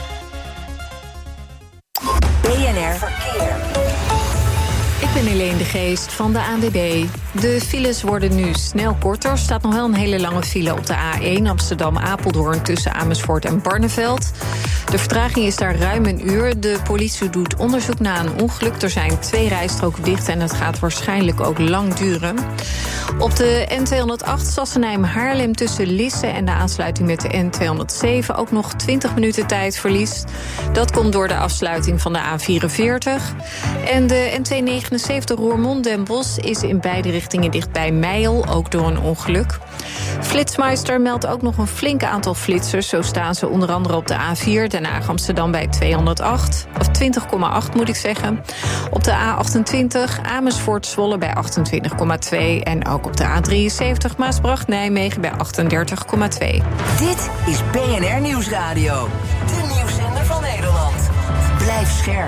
BNR Verkeer. Ik ben Helene de Geest van de ANWB. De files worden nu snel korter. Er staat nog wel een hele lange file op de A1 Amsterdam-Apeldoorn tussen Amersfoort en Barneveld. De vertraging is daar ruim 1 uur. De politie doet onderzoek na een ongeluk. Er zijn 2 rijstroken dicht en het gaat waarschijnlijk ook lang duren. Op de N208 Sassenheim-Haarlem tussen Lisse en de aansluiting met de N207 ook nog 20 minuten tijdverlies. Dat komt door de afsluiting van de A44. En de N279 Roermond-Den Bosch is in beide richtingen dicht bij Meijel, ook door een ongeluk. Flitsmeister meldt ook nog een flink aantal flitsers. Zo staan ze onder andere op de A4 Den Haag-Amsterdam bij 208, of 20,8 moet ik zeggen. Op de A28 Amersfoort-Zwolle bij 28,2 en ook op de A73 Maasbracht-Nijmegen bij 38,2. Dit is BNR Nieuwsradio, de nieuwszender van Nederland. Blijf scherp.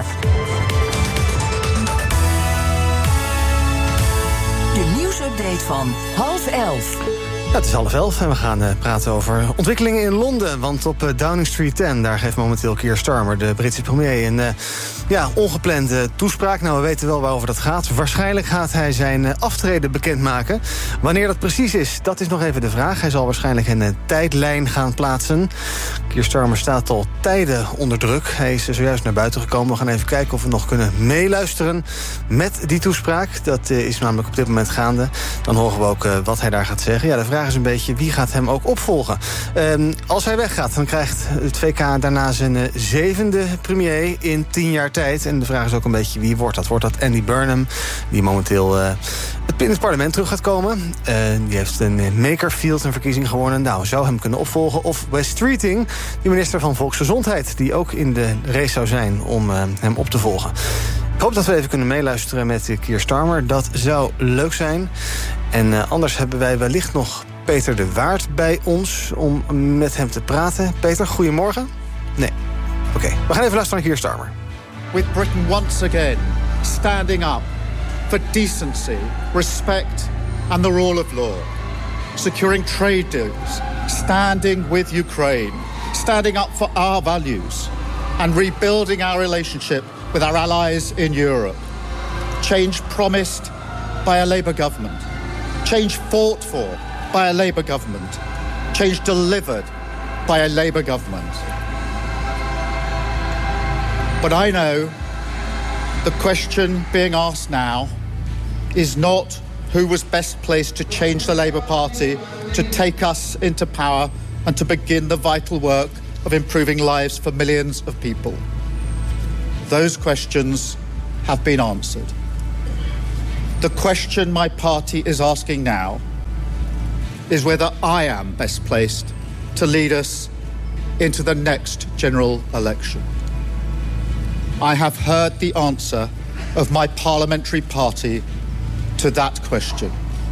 De nieuwsupdate van 10:30. Ja, het is 11:30 en we gaan praten over ontwikkelingen in Londen. Want op Downing Street 10, daar geeft momenteel Keir Starmer, de Britse premier, een ongeplande toespraak. Nou, we weten wel waarover dat gaat. Waarschijnlijk gaat hij zijn aftreden bekendmaken. Wanneer dat precies is, dat is nog even de vraag. Hij zal waarschijnlijk een tijdlijn gaan plaatsen. Keir Starmer staat al tijden onder druk. Hij is zojuist naar buiten gekomen. We gaan even kijken of we nog kunnen meeluisteren met die toespraak. Dat is namelijk op dit moment gaande. Dan horen we ook wat hij daar gaat zeggen. Ja, de vraag vraag is een beetje wie gaat hem ook opvolgen. Als hij weggaat, dan krijgt het VK daarna zijn 7e premier in 10 jaar tijd. En de vraag is ook een beetje wie wordt dat? Wordt dat Andy Burnham, die momenteel in het parlement terug gaat komen? Die heeft in Makerfield een verkiezing gewonnen. Nou, zou hem kunnen opvolgen. Of Wes Streeting, die minister van Volksgezondheid, die ook in de race zou zijn om hem op te volgen. Ik hoop dat we even kunnen meeluisteren met Keir Starmer. Dat zou leuk zijn. En anders hebben wij wellicht nog Peter de Waard bij ons om met hem te praten. Peter, goedemorgen. Nee. Oké, we gaan even luisteren naar Keir Starmer. With Britain once again standing up for decency, respect and the rule of law. Securing trade deals, standing with Ukraine, standing up for our values and rebuilding our relationship with our allies in Europe. Change promised by a Labour government. Change fought for by a Labour government. Change delivered by a Labour government. But I know the question being asked now is not who was best placed to change the Labour Party, to take us into power and to begin the vital work of improving lives for millions of people. Those questions have been answered. The question my party is asking now is whether I am best placed to lead us into the next general election. I have heard the answer of my parliamentary party to that question.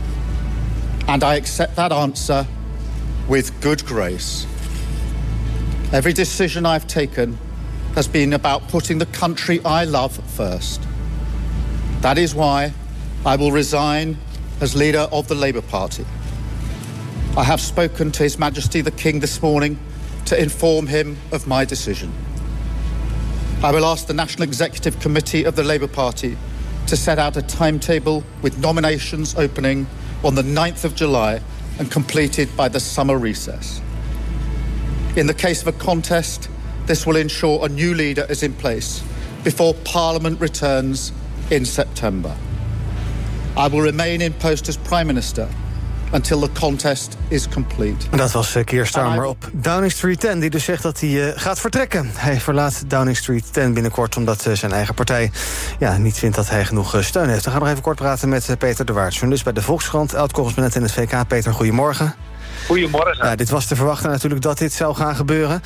And I accept that answer with good grace. Every decision I've taken has been about putting the country I love first. That is why I will resign as leader of the Labour Party. I have spoken to His Majesty the King this morning to inform him of my decision. I will ask the National Executive Committee of the Labour Party to set out a timetable with nominations opening on the 9th of July and completed by the summer recess. In the case of a contest, this will ensure a new leader is in place before Parliament returns in September. I will remain in post as Prime Minister until the contest is complete. En dat was Keir Starmer op Downing Street 10, die dus zegt dat hij gaat vertrekken. Hij verlaat Downing Street 10 binnenkort omdat zijn eigen partij niet vindt dat hij genoeg steun heeft. We gaan nog even kort praten met Peter de Waard, journalist bij de Volkskrant, oud-correspondent in het VK. Peter, goedemorgen. Goedemorgen. Dit was te verwachten natuurlijk dat dit zou gaan gebeuren.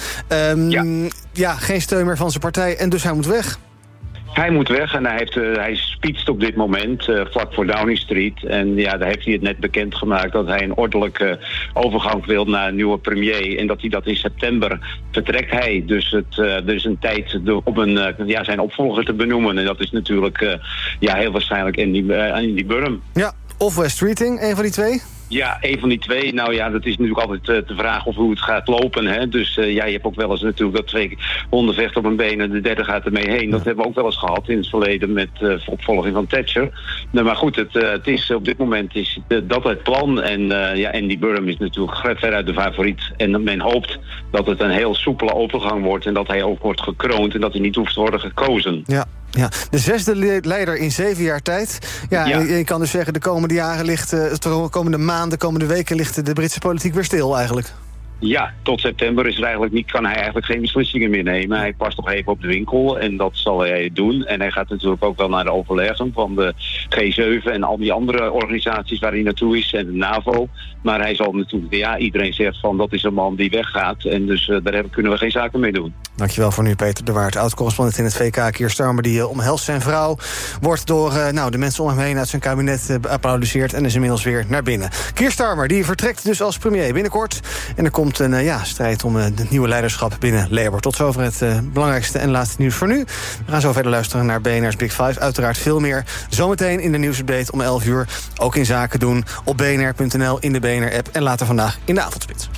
Geen steun meer van zijn partij en dus hij moet weg. Hij moet weg en hij speecht op dit moment vlak voor Downing Street. En daar heeft hij het net bekendgemaakt dat hij een ordelijke overgang wil naar een nieuwe premier. En dat hij dat in september vertrekt hij. Dus er is een tijd om zijn opvolger te benoemen. En dat is natuurlijk heel waarschijnlijk Andy Burnham. Ja, of Wes Streeting, een van die twee? Ja, een van die twee. Nou ja, dat is natuurlijk altijd de vraag of hoe het gaat lopen. Hè? Dus je hebt ook wel eens natuurlijk dat 2 honden vechten op een been en de derde gaat ermee heen. Dat hebben we ook wel eens gehad in het verleden met opvolging van Thatcher. Maar goed, het is op dit moment is dat het plan. En Andy Burnham is natuurlijk veruit de favoriet. En men hoopt dat het een heel soepele overgang wordt en dat hij ook wordt gekroond en dat hij niet hoeft te worden gekozen. Ja. Ja, de 6e leider in 7 jaar tijd. Je kan dus zeggen, de komende jaren de komende maanden, de komende weken ligt de Britse politiek weer stil eigenlijk. Ja, tot september kan hij eigenlijk geen beslissingen meer nemen. Hij past nog even op de winkel en dat zal hij doen. En hij gaat natuurlijk ook wel naar de overleggen van de G7 en al die andere organisaties waar hij naartoe is en de NAVO. Maar hij zal natuurlijk, iedereen zegt van dat is een man die weggaat. En dus daar kunnen we geen zaken mee doen. Dankjewel voor nu, Peter de Waard, oud-correspondent in het VK. Keir Starmer, die omhelst zijn vrouw, wordt door de mensen om hem heen uit zijn kabinet geapplaudisseerd en is inmiddels weer naar binnen. Keir Starmer, die vertrekt dus als premier binnenkort. En er komt een strijd om het nieuwe leiderschap binnen Labour. Tot zover het belangrijkste en laatste nieuws voor nu. We gaan zo verder luisteren naar BNR's Big Five. Uiteraard veel meer zometeen in de nieuwsupdate om 11 uur. Ook in zaken doen op bnr.nl, in de BNR-app en later vandaag in de avondspits.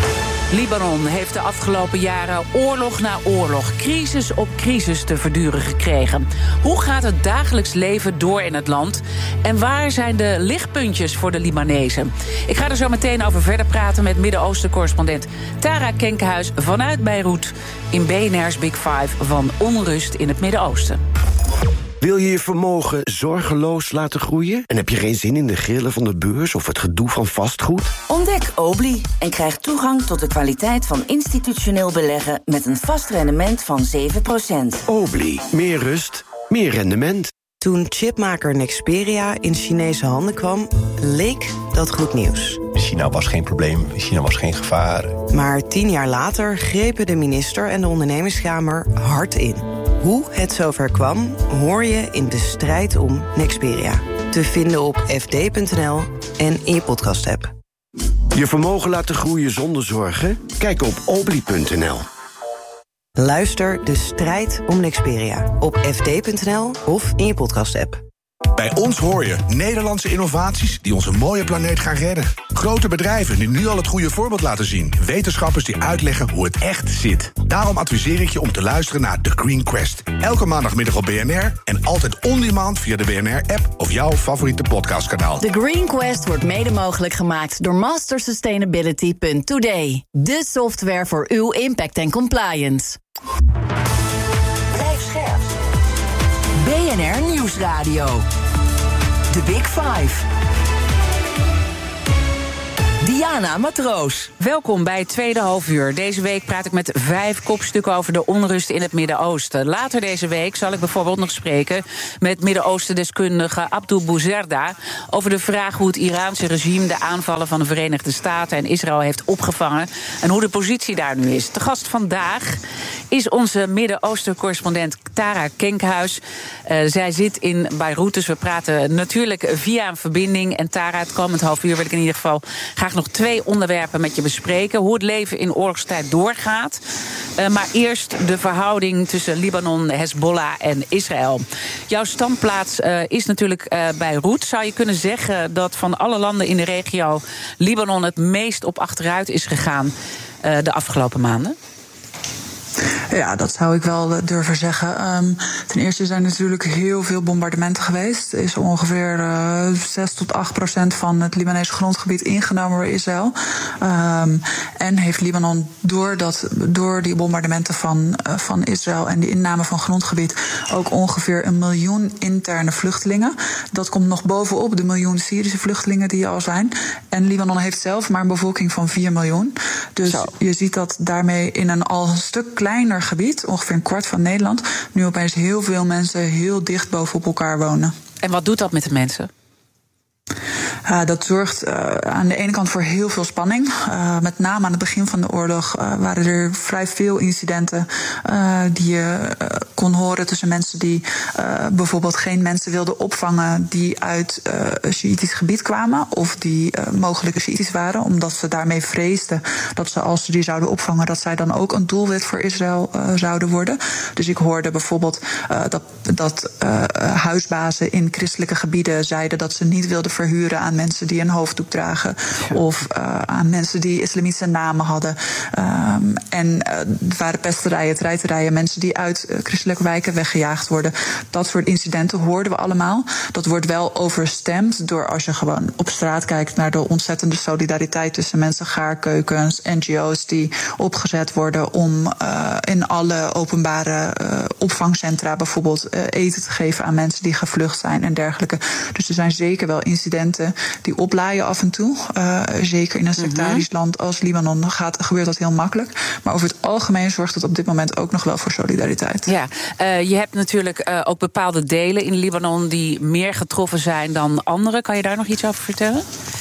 Libanon heeft de afgelopen jaren oorlog na oorlog, crisis op crisis te verduren gekregen. Hoe gaat het dagelijks leven door in het land? En waar zijn de lichtpuntjes voor de Libanezen? Ik ga er zo meteen over verder praten met Midden-Oosten-correspondent Tara Kenkenhuis vanuit Beirut in BNR's Big Five van onrust in het Midden-Oosten. Wil je je vermogen zorgeloos laten groeien? En heb je geen zin in de grillen van de beurs of het gedoe van vastgoed? Ontdek Obli en krijg toegang tot de kwaliteit van institutioneel beleggen met een vast rendement van 7%. Obli, meer rust, meer rendement. Toen chipmaker Nexperia in Chinese handen kwam, leek dat goed nieuws. China was geen probleem, China was geen gevaar. Maar 10 jaar later grepen de minister en de ondernemingskamer hard in. Hoe het zover kwam, hoor je in de strijd om Nexperia. Te vinden op fd.nl en in je podcast-app. Je vermogen laten groeien zonder zorgen? Kijk op obli.nl. Luister De Strijd om Nexperia op fd.nl of in je podcast-app. Bij ons hoor je Nederlandse innovaties die onze mooie planeet gaan redden. Grote bedrijven die nu al het goede voorbeeld laten zien. Wetenschappers die uitleggen hoe het echt zit. Daarom adviseer ik je om te luisteren naar The Green Quest. Elke maandagmiddag op BNR en altijd on-demand via de BNR-app of jouw favoriete podcastkanaal. The Green Quest wordt mede mogelijk gemaakt door mastersustainability.today. De software voor uw impact en compliance. Blijf scherp. BNR Nieuwsradio. The Big Five. Diana Matroos. Welkom bij het tweede halfuur. Deze week praat ik met 5 kopstukken over de onrust in het Midden-Oosten. Later deze week zal ik bijvoorbeeld nog spreken met Midden-Oosten-deskundige Abdul Bouzerda over de vraag hoe het Iraanse regime de aanvallen van de Verenigde Staten en Israël heeft opgevangen en hoe de positie daar nu is. De gast vandaag is onze Midden-Oosten-correspondent Tara Kenkhuis. Zij zit in Beirut, dus we praten natuurlijk via een verbinding. En Tara, het komend halfuur wil ik in ieder geval graag nog 2 onderwerpen met je bespreken. Hoe het leven in oorlogstijd doorgaat. Maar eerst de verhouding tussen Libanon, Hezbollah en Israël. Jouw standplaats is natuurlijk Beirut. Zou je kunnen zeggen dat van alle landen in de regio Libanon het meest op achteruit is gegaan de afgelopen maanden? Ja, dat zou ik wel durven zeggen. Ten eerste zijn er natuurlijk heel veel bombardementen geweest. Er is ongeveer 6 tot 8% van het Libanese grondgebied ingenomen door Israël. En heeft Libanon door die bombardementen van Israël en die inname van grondgebied ook ongeveer 1 miljoen interne vluchtelingen. Dat komt nog bovenop de miljoen Syrische vluchtelingen die er al zijn. En Libanon heeft zelf maar een bevolking van 4 miljoen. Dus je ziet dat daarmee in een al een stuk kleiner gebied, ongeveer een kwart van Nederland, nu opeens heel veel mensen heel dicht bovenop elkaar wonen. En wat doet dat met de mensen? Dat zorgt aan de ene kant voor heel veel spanning. Met name aan het begin van de oorlog waren er vrij veel incidenten die je kon horen tussen mensen die bijvoorbeeld geen mensen wilden opvangen die uit Sjiïtisch gebied kwamen of die mogelijke Sjiïtisch waren, omdat ze daarmee vreesden dat ze, als ze die zouden opvangen, dat zij dan ook een doelwit voor Israël zouden worden. Dus ik hoorde bijvoorbeeld dat huisbazen in christelijke gebieden zeiden dat ze niet wilden verhuren aan mensen die een hoofddoek dragen, of aan mensen die islamitische namen hadden. En het waren pesterijen, treiterijen, mensen die uit christelijke wijken weggejaagd worden. Dat soort incidenten hoorden we allemaal. Dat wordt wel overstemd door, als je gewoon op straat kijkt naar de ontzettende solidariteit tussen mensen, gaarkeukens, NGO's die opgezet worden om in alle openbare opvangcentra bijvoorbeeld eten te geven aan mensen die gevlucht zijn en dergelijke. Dus er zijn zeker wel incidenten die oplaaien af en toe. Zeker in een sectarisch land als Libanon gebeurt dat heel makkelijk. Maar over het algemeen zorgt het op dit moment ook nog wel voor solidariteit. Ja, je hebt natuurlijk ook bepaalde delen in Libanon die meer getroffen zijn dan andere. Kan je daar nog iets over vertellen?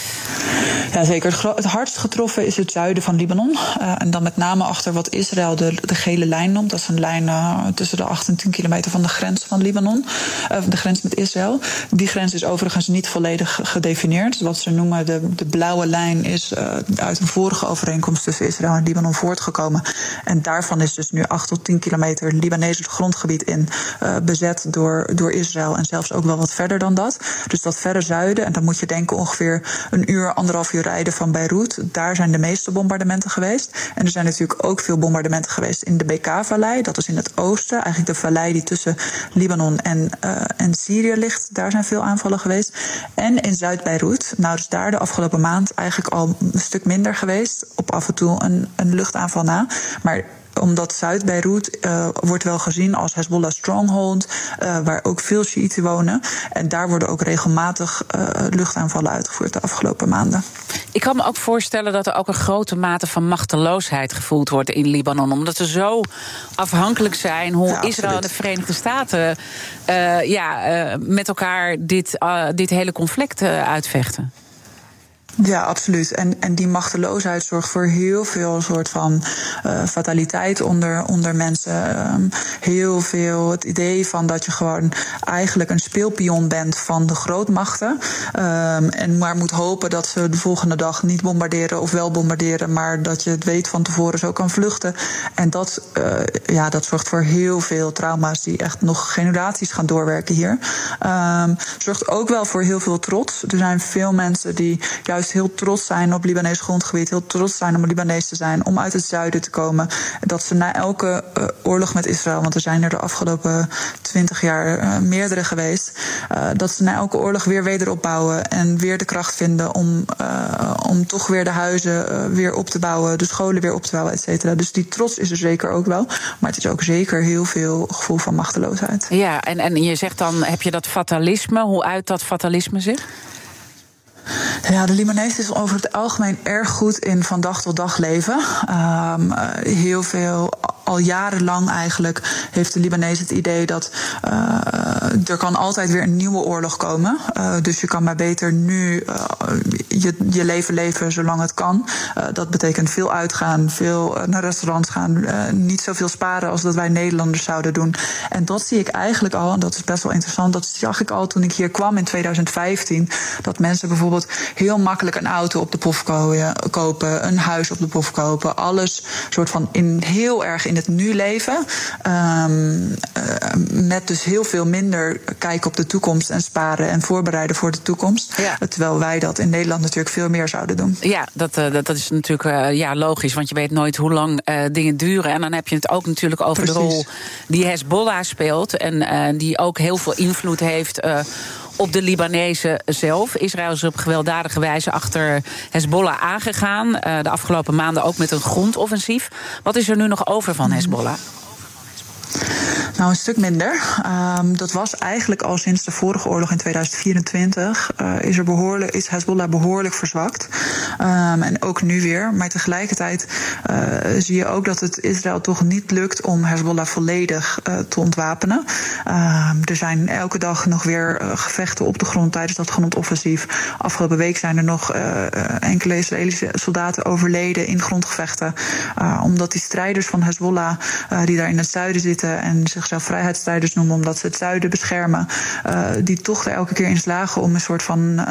Ja, zeker. Het hardst getroffen is het zuiden van Libanon. En dan met name achter wat Israël de gele lijn noemt. Dat is een lijn tussen de 8 en 10 kilometer van de grens van Libanon. De grens met Israël. Die grens is overigens niet volledig gedefinieerd. Wat ze noemen de blauwe lijn is uit een vorige overeenkomst tussen Israël en Libanon voortgekomen. En daarvan is dus nu 8 tot 10 kilometer Libanese grondgebied in bezet door Israël. En zelfs ook wel wat verder dan dat. Dus dat verre zuiden, en dan moet je denken ongeveer 1 uur, 1,5 uur rijden van Beirut. Daar zijn de meeste bombardementen geweest. En er zijn natuurlijk ook veel bombardementen geweest in de Bekaa-vallei. Dat is in het oosten, eigenlijk de vallei die tussen Libanon en Syrië ligt. Daar zijn veel aanvallen geweest. En in Zuid-Beirut. Nou, dus daar de afgelopen maand eigenlijk al een stuk minder geweest. Op af en toe een luchtaanval na. Maar omdat Zuid-Beirut wordt wel gezien als Hezbollah stronghold, waar ook veel Sjiïten wonen. En daar worden ook regelmatig luchtaanvallen uitgevoerd de afgelopen maanden. Ik kan me ook voorstellen dat er ook een grote mate van machteloosheid gevoeld wordt in Libanon, omdat ze zo afhankelijk zijn hoe Israël en de Verenigde Staten met elkaar dit hele conflict uitvechten. Ja, absoluut. En die machteloosheid zorgt voor heel veel soort van fataliteit onder mensen. Heel veel het idee van dat je gewoon eigenlijk een speelpion bent van de grootmachten. En maar moet hopen dat ze de volgende dag niet bombarderen of wel bombarderen, maar dat je het weet van tevoren zo kan vluchten. En dat zorgt voor heel veel trauma's die echt nog generaties gaan doorwerken hier. Zorgt ook wel voor heel veel trots. Er zijn veel mensen die juist heel trots zijn op Libanees grondgebied, heel trots zijn om Libanees te zijn, om uit het zuiden te komen. Dat ze na elke oorlog met Israël, want er zijn er de afgelopen 20 jaar meerdere geweest, dat ze na elke oorlog weer wederopbouwen en weer de kracht vinden om toch weer de huizen weer op te bouwen, de scholen weer op te bouwen, et cetera. Dus die trots is er zeker ook wel, maar het is ook zeker heel veel gevoel van machteloosheid. Ja, en je zegt dan, heb je dat fatalisme, hoe uit dat fatalisme zich? Ja, de Libanees is over het algemeen erg goed in van dag tot dag leven. Heel veel, al jarenlang eigenlijk, heeft de Libanees het idee dat er kan altijd weer een nieuwe oorlog komen. Dus je kan maar beter nu je leven leven zolang het kan. Dat betekent veel uitgaan, veel naar restaurants gaan, niet zoveel sparen als dat wij Nederlanders zouden doen. En dat zie ik eigenlijk al, en dat is best wel interessant, dat zag ik al toen ik hier kwam in 2015, dat mensen bijvoorbeeld heel makkelijk een auto op de pof kopen, een huis op de pof kopen, alles soort van heel erg in het nu leven, met dus heel veel minder kijken op de toekomst en sparen en voorbereiden voor de toekomst. Ja. Terwijl wij dat in Nederland natuurlijk veel meer zouden doen. Ja, dat is natuurlijk logisch, want je weet nooit hoe lang dingen duren. En dan heb je het ook natuurlijk over de rol die Hezbollah speelt en die ook heel veel invloed heeft op de Libanezen zelf. Israël is op gewelddadige wijze achter Hezbollah aangegaan. De afgelopen maanden ook met een grondoffensief. Wat is er nu nog over van Hezbollah? Nou, een stuk minder. Dat was eigenlijk al sinds de vorige oorlog in 2024. Is Hezbollah behoorlijk verzwakt. En ook nu weer. Maar tegelijkertijd zie je ook dat het Israël toch niet lukt om Hezbollah volledig te ontwapenen. Er zijn elke dag nog weer gevechten op de grond tijdens dat grondoffensief. Afgelopen week zijn er nog enkele Israëlische soldaten overleden in grondgevechten. Omdat die strijders van Hezbollah, die daar in het zuiden zitten en zichzelf vrijheidsstrijders noemen omdat ze het zuiden beschermen, die toch er elke keer in slagen om een soort van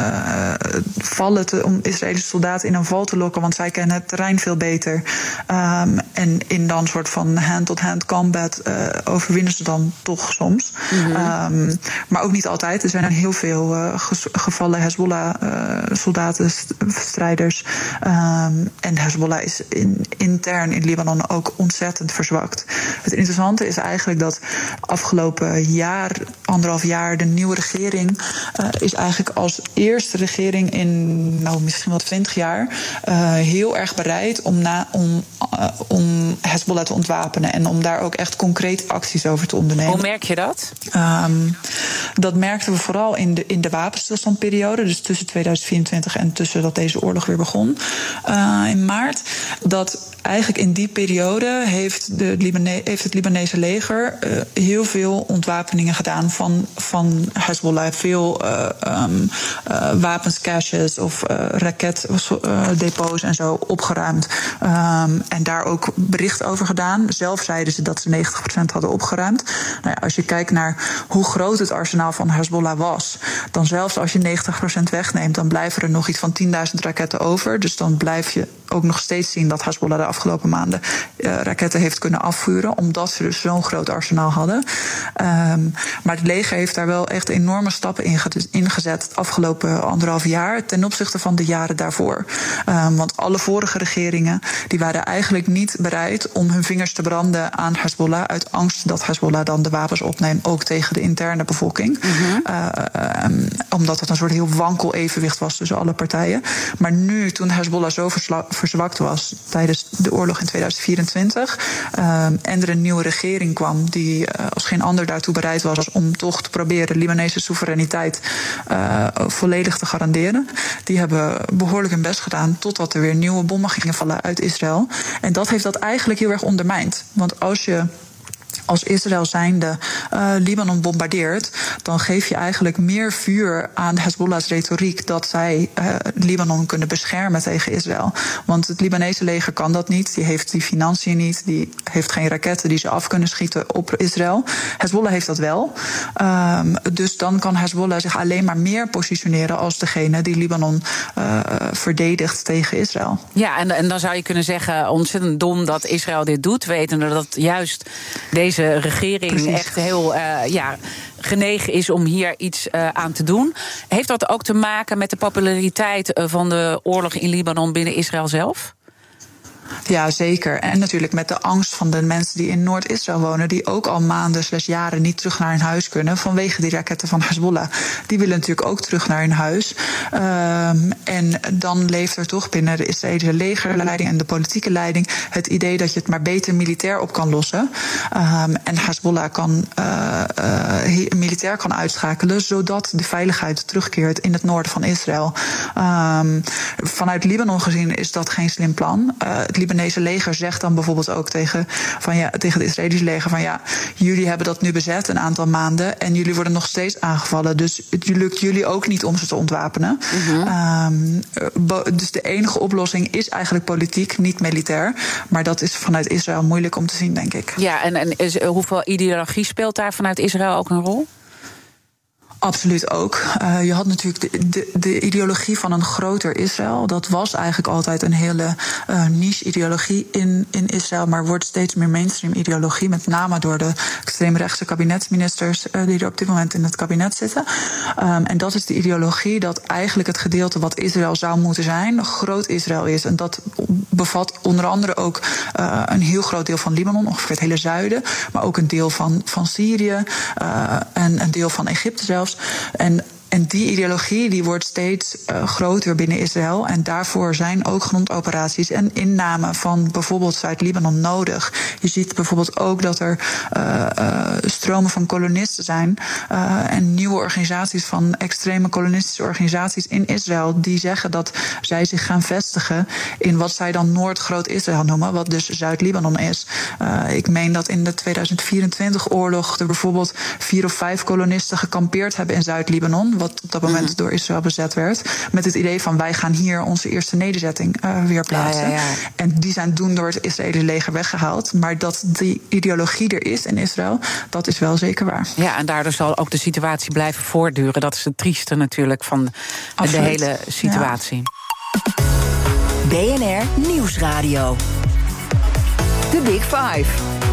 om Israëlische soldaten in een val te lokken, want zij kennen het terrein veel beter. En in dan een soort van hand-to-hand combat overwinnen ze dan toch soms. Mm-hmm. Maar ook niet altijd. Er zijn heel veel gevallen Hezbollah-soldaten, strijders. En Hezbollah is intern in Libanon ook ontzettend verzwakt. Het interessante is eigenlijk dat afgelopen jaar, 1,5 jaar, de nieuwe regering is eigenlijk als eerste regering in misschien wel 20 jaar heel erg bereid om Hezbollah te ontwapenen en om daar ook echt concrete acties over te ondernemen. Hoe merk je dat? Dat merkten we vooral in de wapenstilstandperiode, dus tussen 2024 en tussen dat deze oorlog weer begon in maart. Dat eigenlijk in die periode heeft het Libanese leger heel veel ontwapeningen gedaan van Hezbollah. Veel wapenscaches of raketdepots en zo opgeruimd. En daar ook bericht over gedaan. Zelf zeiden ze dat ze 90% hadden opgeruimd. Nou ja, als je kijkt naar hoe groot het arsenaal van Hezbollah was, dan zelfs als je 90% wegneemt, dan blijven er nog iets van 10.000 raketten over. Dus dan blijf je ook nog steeds zien dat Hezbollah de afgelopen maanden raketten heeft kunnen afvuren, omdat ze dus zo'n groot arsenaal hadden. Maar het leger heeft daar wel echt enorme stappen in gezet het afgelopen 1,5 jaar ten opzichte van de jaren daarvoor. Want alle vorige regeringen die waren eigenlijk niet bereid om hun vingers te branden aan Hezbollah uit angst dat Hezbollah dan de wapens opneemt, ook tegen de interne bevolking. Omdat het een soort heel wankel evenwicht was tussen alle partijen. Maar nu, toen Hezbollah zo verzwakt was tijdens de oorlog in 2024. En er een nieuwe regering kwam die als geen ander daartoe bereid was om toch te proberen Libanese soevereiniteit volledig te garanderen. Die hebben behoorlijk hun best gedaan totdat er weer nieuwe bommen gingen vallen uit Israël. En dat heeft dat eigenlijk heel erg ondermijnd. Want als Israël zijnde Libanon bombardeert, dan geef je eigenlijk meer vuur aan Hezbollah's retoriek dat zij Libanon kunnen beschermen tegen Israël. Want het Libanese leger kan dat niet, die heeft die financiën niet, die heeft geen raketten die ze af kunnen schieten op Israël. Hezbollah heeft dat wel. Dus dan kan Hezbollah zich alleen maar meer positioneren als degene die Libanon verdedigt tegen Israël. Ja, en dan zou je kunnen zeggen, ontzettend dom dat Israël dit doet, wetende dat juist deze regering echt heel genegen is om hier iets aan te doen. Heeft dat ook te maken met de populariteit van de oorlog in Libanon binnen Israël zelf? Ja, zeker. En natuurlijk met de angst van de mensen die in Noord-Israël wonen, die ook al maanden / jaren niet terug naar hun huis kunnen vanwege die raketten van Hezbollah. Die willen natuurlijk ook terug naar hun huis. En dan leeft er toch binnen de Israëlische legerleiding en de politieke leiding het idee dat je het maar beter militair op kan lossen. En Hezbollah militair kan uitschakelen, zodat de veiligheid terugkeert in het noorden van Israël. Vanuit Libanon gezien is dat geen slim plan. Het Libanese leger zegt dan bijvoorbeeld ook tegen het Israëlische leger van jullie hebben dat nu bezet een aantal maanden en jullie worden nog steeds aangevallen. Dus het lukt jullie ook niet om ze te ontwapenen. Dus de enige oplossing is eigenlijk politiek, niet militair. Maar dat is vanuit Israël moeilijk om te zien, denk ik. Ja, en hoeveel ideologie speelt daar vanuit Israël ook een rol? Absoluut ook. Je had natuurlijk de ideologie van een groter Israël. Dat was eigenlijk altijd een hele niche-ideologie in Israël, maar wordt steeds meer mainstream-ideologie, met name door de extreemrechtse kabinetsministers die er op dit moment in het kabinet zitten. En dat is de ideologie dat eigenlijk het gedeelte wat Israël zou moeten zijn, groot Israël is. En dat bevat onder andere ook een heel groot deel van Libanon, ongeveer het hele zuiden, maar ook een deel van Syrië en een deel van Egypte zelfs. En die ideologie die wordt steeds groter binnen Israël. En daarvoor zijn ook grondoperaties en inname van bijvoorbeeld Zuid-Libanon nodig. Je ziet bijvoorbeeld ook dat er stromen van kolonisten zijn. En nieuwe organisaties van extreme kolonistische organisaties in Israël die zeggen dat zij zich gaan vestigen in wat zij dan Noord-Groot-Israël noemen, wat dus Zuid-Libanon is. Ik meen dat in de 2024-oorlog er bijvoorbeeld 4 of 5 kolonisten gekampeerd hebben in Zuid-Libanon, wat op dat moment door Israël bezet werd, met het idee van wij gaan hier onze eerste nederzetting weer plaatsen. Ja. En die zijn toen door het Israëlische leger weggehaald. Maar dat die ideologie er is in Israël, dat is wel zeker waar. Ja, en daardoor zal ook de situatie blijven voortduren. Dat is het trieste natuurlijk van de hele situatie. Ja. BNR Nieuwsradio. The Big Five.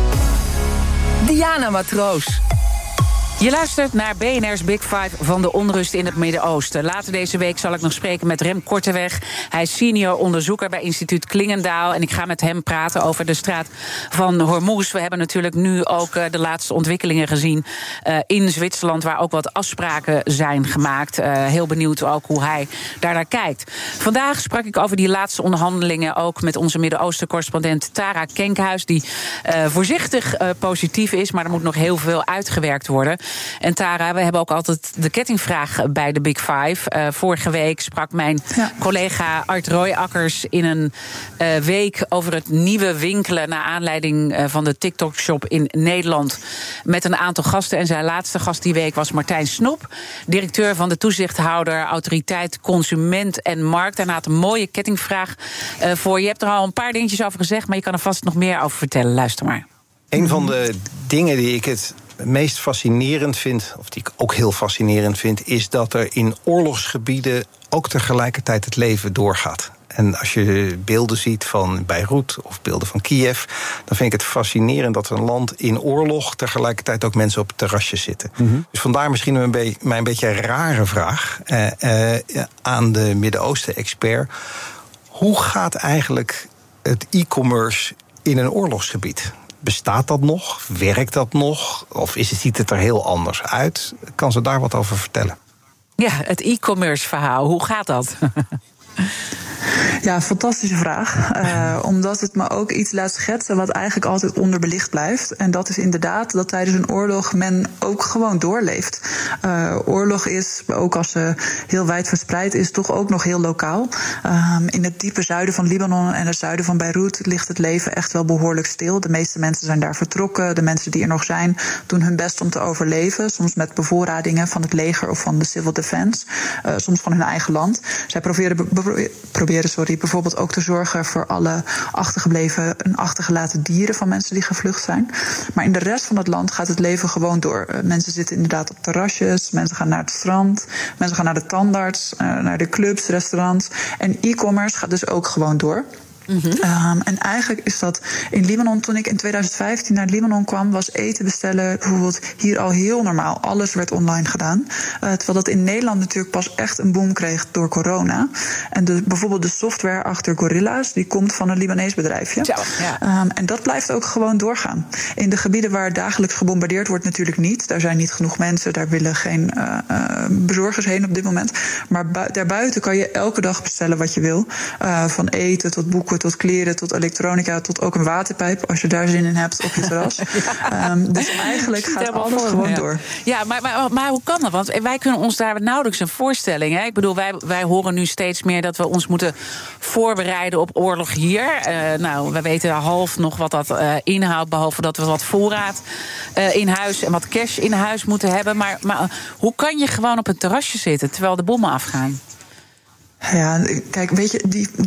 Diana Matroos. Je luistert naar BNR's Big Five van de onrust in het Midden-Oosten. Later deze week zal ik nog spreken met Rem Korteweg. Hij is senior onderzoeker bij instituut Klingendaal. En ik ga met hem praten over de straat van Hormuz. We hebben natuurlijk nu ook de laatste ontwikkelingen gezien in Zwitserland, waar ook wat afspraken zijn gemaakt. Heel benieuwd ook hoe hij daarnaar kijkt. Vandaag sprak ik over die laatste onderhandelingen ook met onze Midden-Oosten-correspondent Tara Kenkhuis, die voorzichtig positief is, maar er moet nog heel veel uitgewerkt worden. En Tara, we hebben ook altijd de kettingvraag bij de Big Five. Vorige week sprak mijn collega Art Royakkers in een week over het nieuwe winkelen naar aanleiding van de TikTok-shop in Nederland met een aantal gasten. En zijn laatste gast die week was Martijn Snop, directeur van de toezichthouder Autoriteit Consument en Markt. Daarna had een mooie kettingvraag voor je. hebt er al een paar dingetjes over gezegd, maar je kan er vast nog meer over vertellen. Luister maar. Een van de dingen die ik het meest fascinerend vind, of die ik ook heel fascinerend vind, is dat er in oorlogsgebieden ook tegelijkertijd het leven doorgaat. En als je beelden ziet van Beirut of beelden van Kiev, dan vind ik het fascinerend dat een land in oorlog tegelijkertijd ook mensen op het terrasje zitten. Mm-hmm. Dus vandaar misschien een beetje een rare vraag aan de Midden-Oosten-expert. Hoe gaat eigenlijk het e-commerce in een oorlogsgebied? Bestaat dat nog? Werkt dat nog? Of ziet het er heel anders uit? Kan ze daar wat over vertellen? Ja, het e-commerce verhaal. Hoe gaat dat? Ja, fantastische vraag. Omdat het me ook iets laat schetsen wat eigenlijk altijd onderbelicht blijft. En dat is inderdaad dat tijdens een oorlog men ook gewoon doorleeft. Oorlog is, ook als ze heel wijd verspreid is, toch ook nog heel lokaal. In het diepe zuiden van Libanon en het zuiden van Beirut ligt het leven echt wel behoorlijk stil. De meeste mensen zijn daar vertrokken. De mensen die er nog zijn doen hun best om te overleven. Soms met bevoorradingen van het leger of van de civil defense. Soms van hun eigen land. Zij proberen bijvoorbeeld ook te zorgen voor alle achtergebleven en achtergelaten dieren van mensen die gevlucht zijn. Maar in de rest van het land gaat het leven gewoon door. Mensen zitten inderdaad op terrasjes, mensen gaan naar het strand, mensen gaan naar de tandarts, naar de clubs, restaurants. En e-commerce gaat dus ook gewoon door. En eigenlijk is dat in Libanon, toen ik in 2015 naar Libanon kwam, was eten bestellen bijvoorbeeld hier al heel normaal. Alles werd online gedaan. Terwijl dat in Nederland natuurlijk pas echt een boom kreeg door corona. En bijvoorbeeld de software achter Gorilla's, die komt van een Libanees bedrijfje. En dat blijft ook gewoon doorgaan. In de gebieden waar dagelijks gebombardeerd wordt natuurlijk niet. Daar zijn niet genoeg mensen, daar willen geen bezorgers heen op dit moment. Maar daarbuiten kan je elke dag bestellen wat je wil. Van eten tot boeken, tot kleren, tot elektronica, tot ook een waterpijp, als je daar zin in hebt op je terras. Dus eigenlijk gaat alles gewoon door. Ja, maar hoe kan dat? Want wij kunnen ons daar nauwelijks een voorstelling. Hè? Ik bedoel, wij horen nu steeds meer dat we ons moeten voorbereiden op oorlog hier. We weten half nog wat dat inhoudt, behalve dat we wat voorraad in huis en wat cash in huis moeten hebben. Maar hoe kan je gewoon op een terrasje zitten terwijl de bommen afgaan? Ja, kijk, weet je,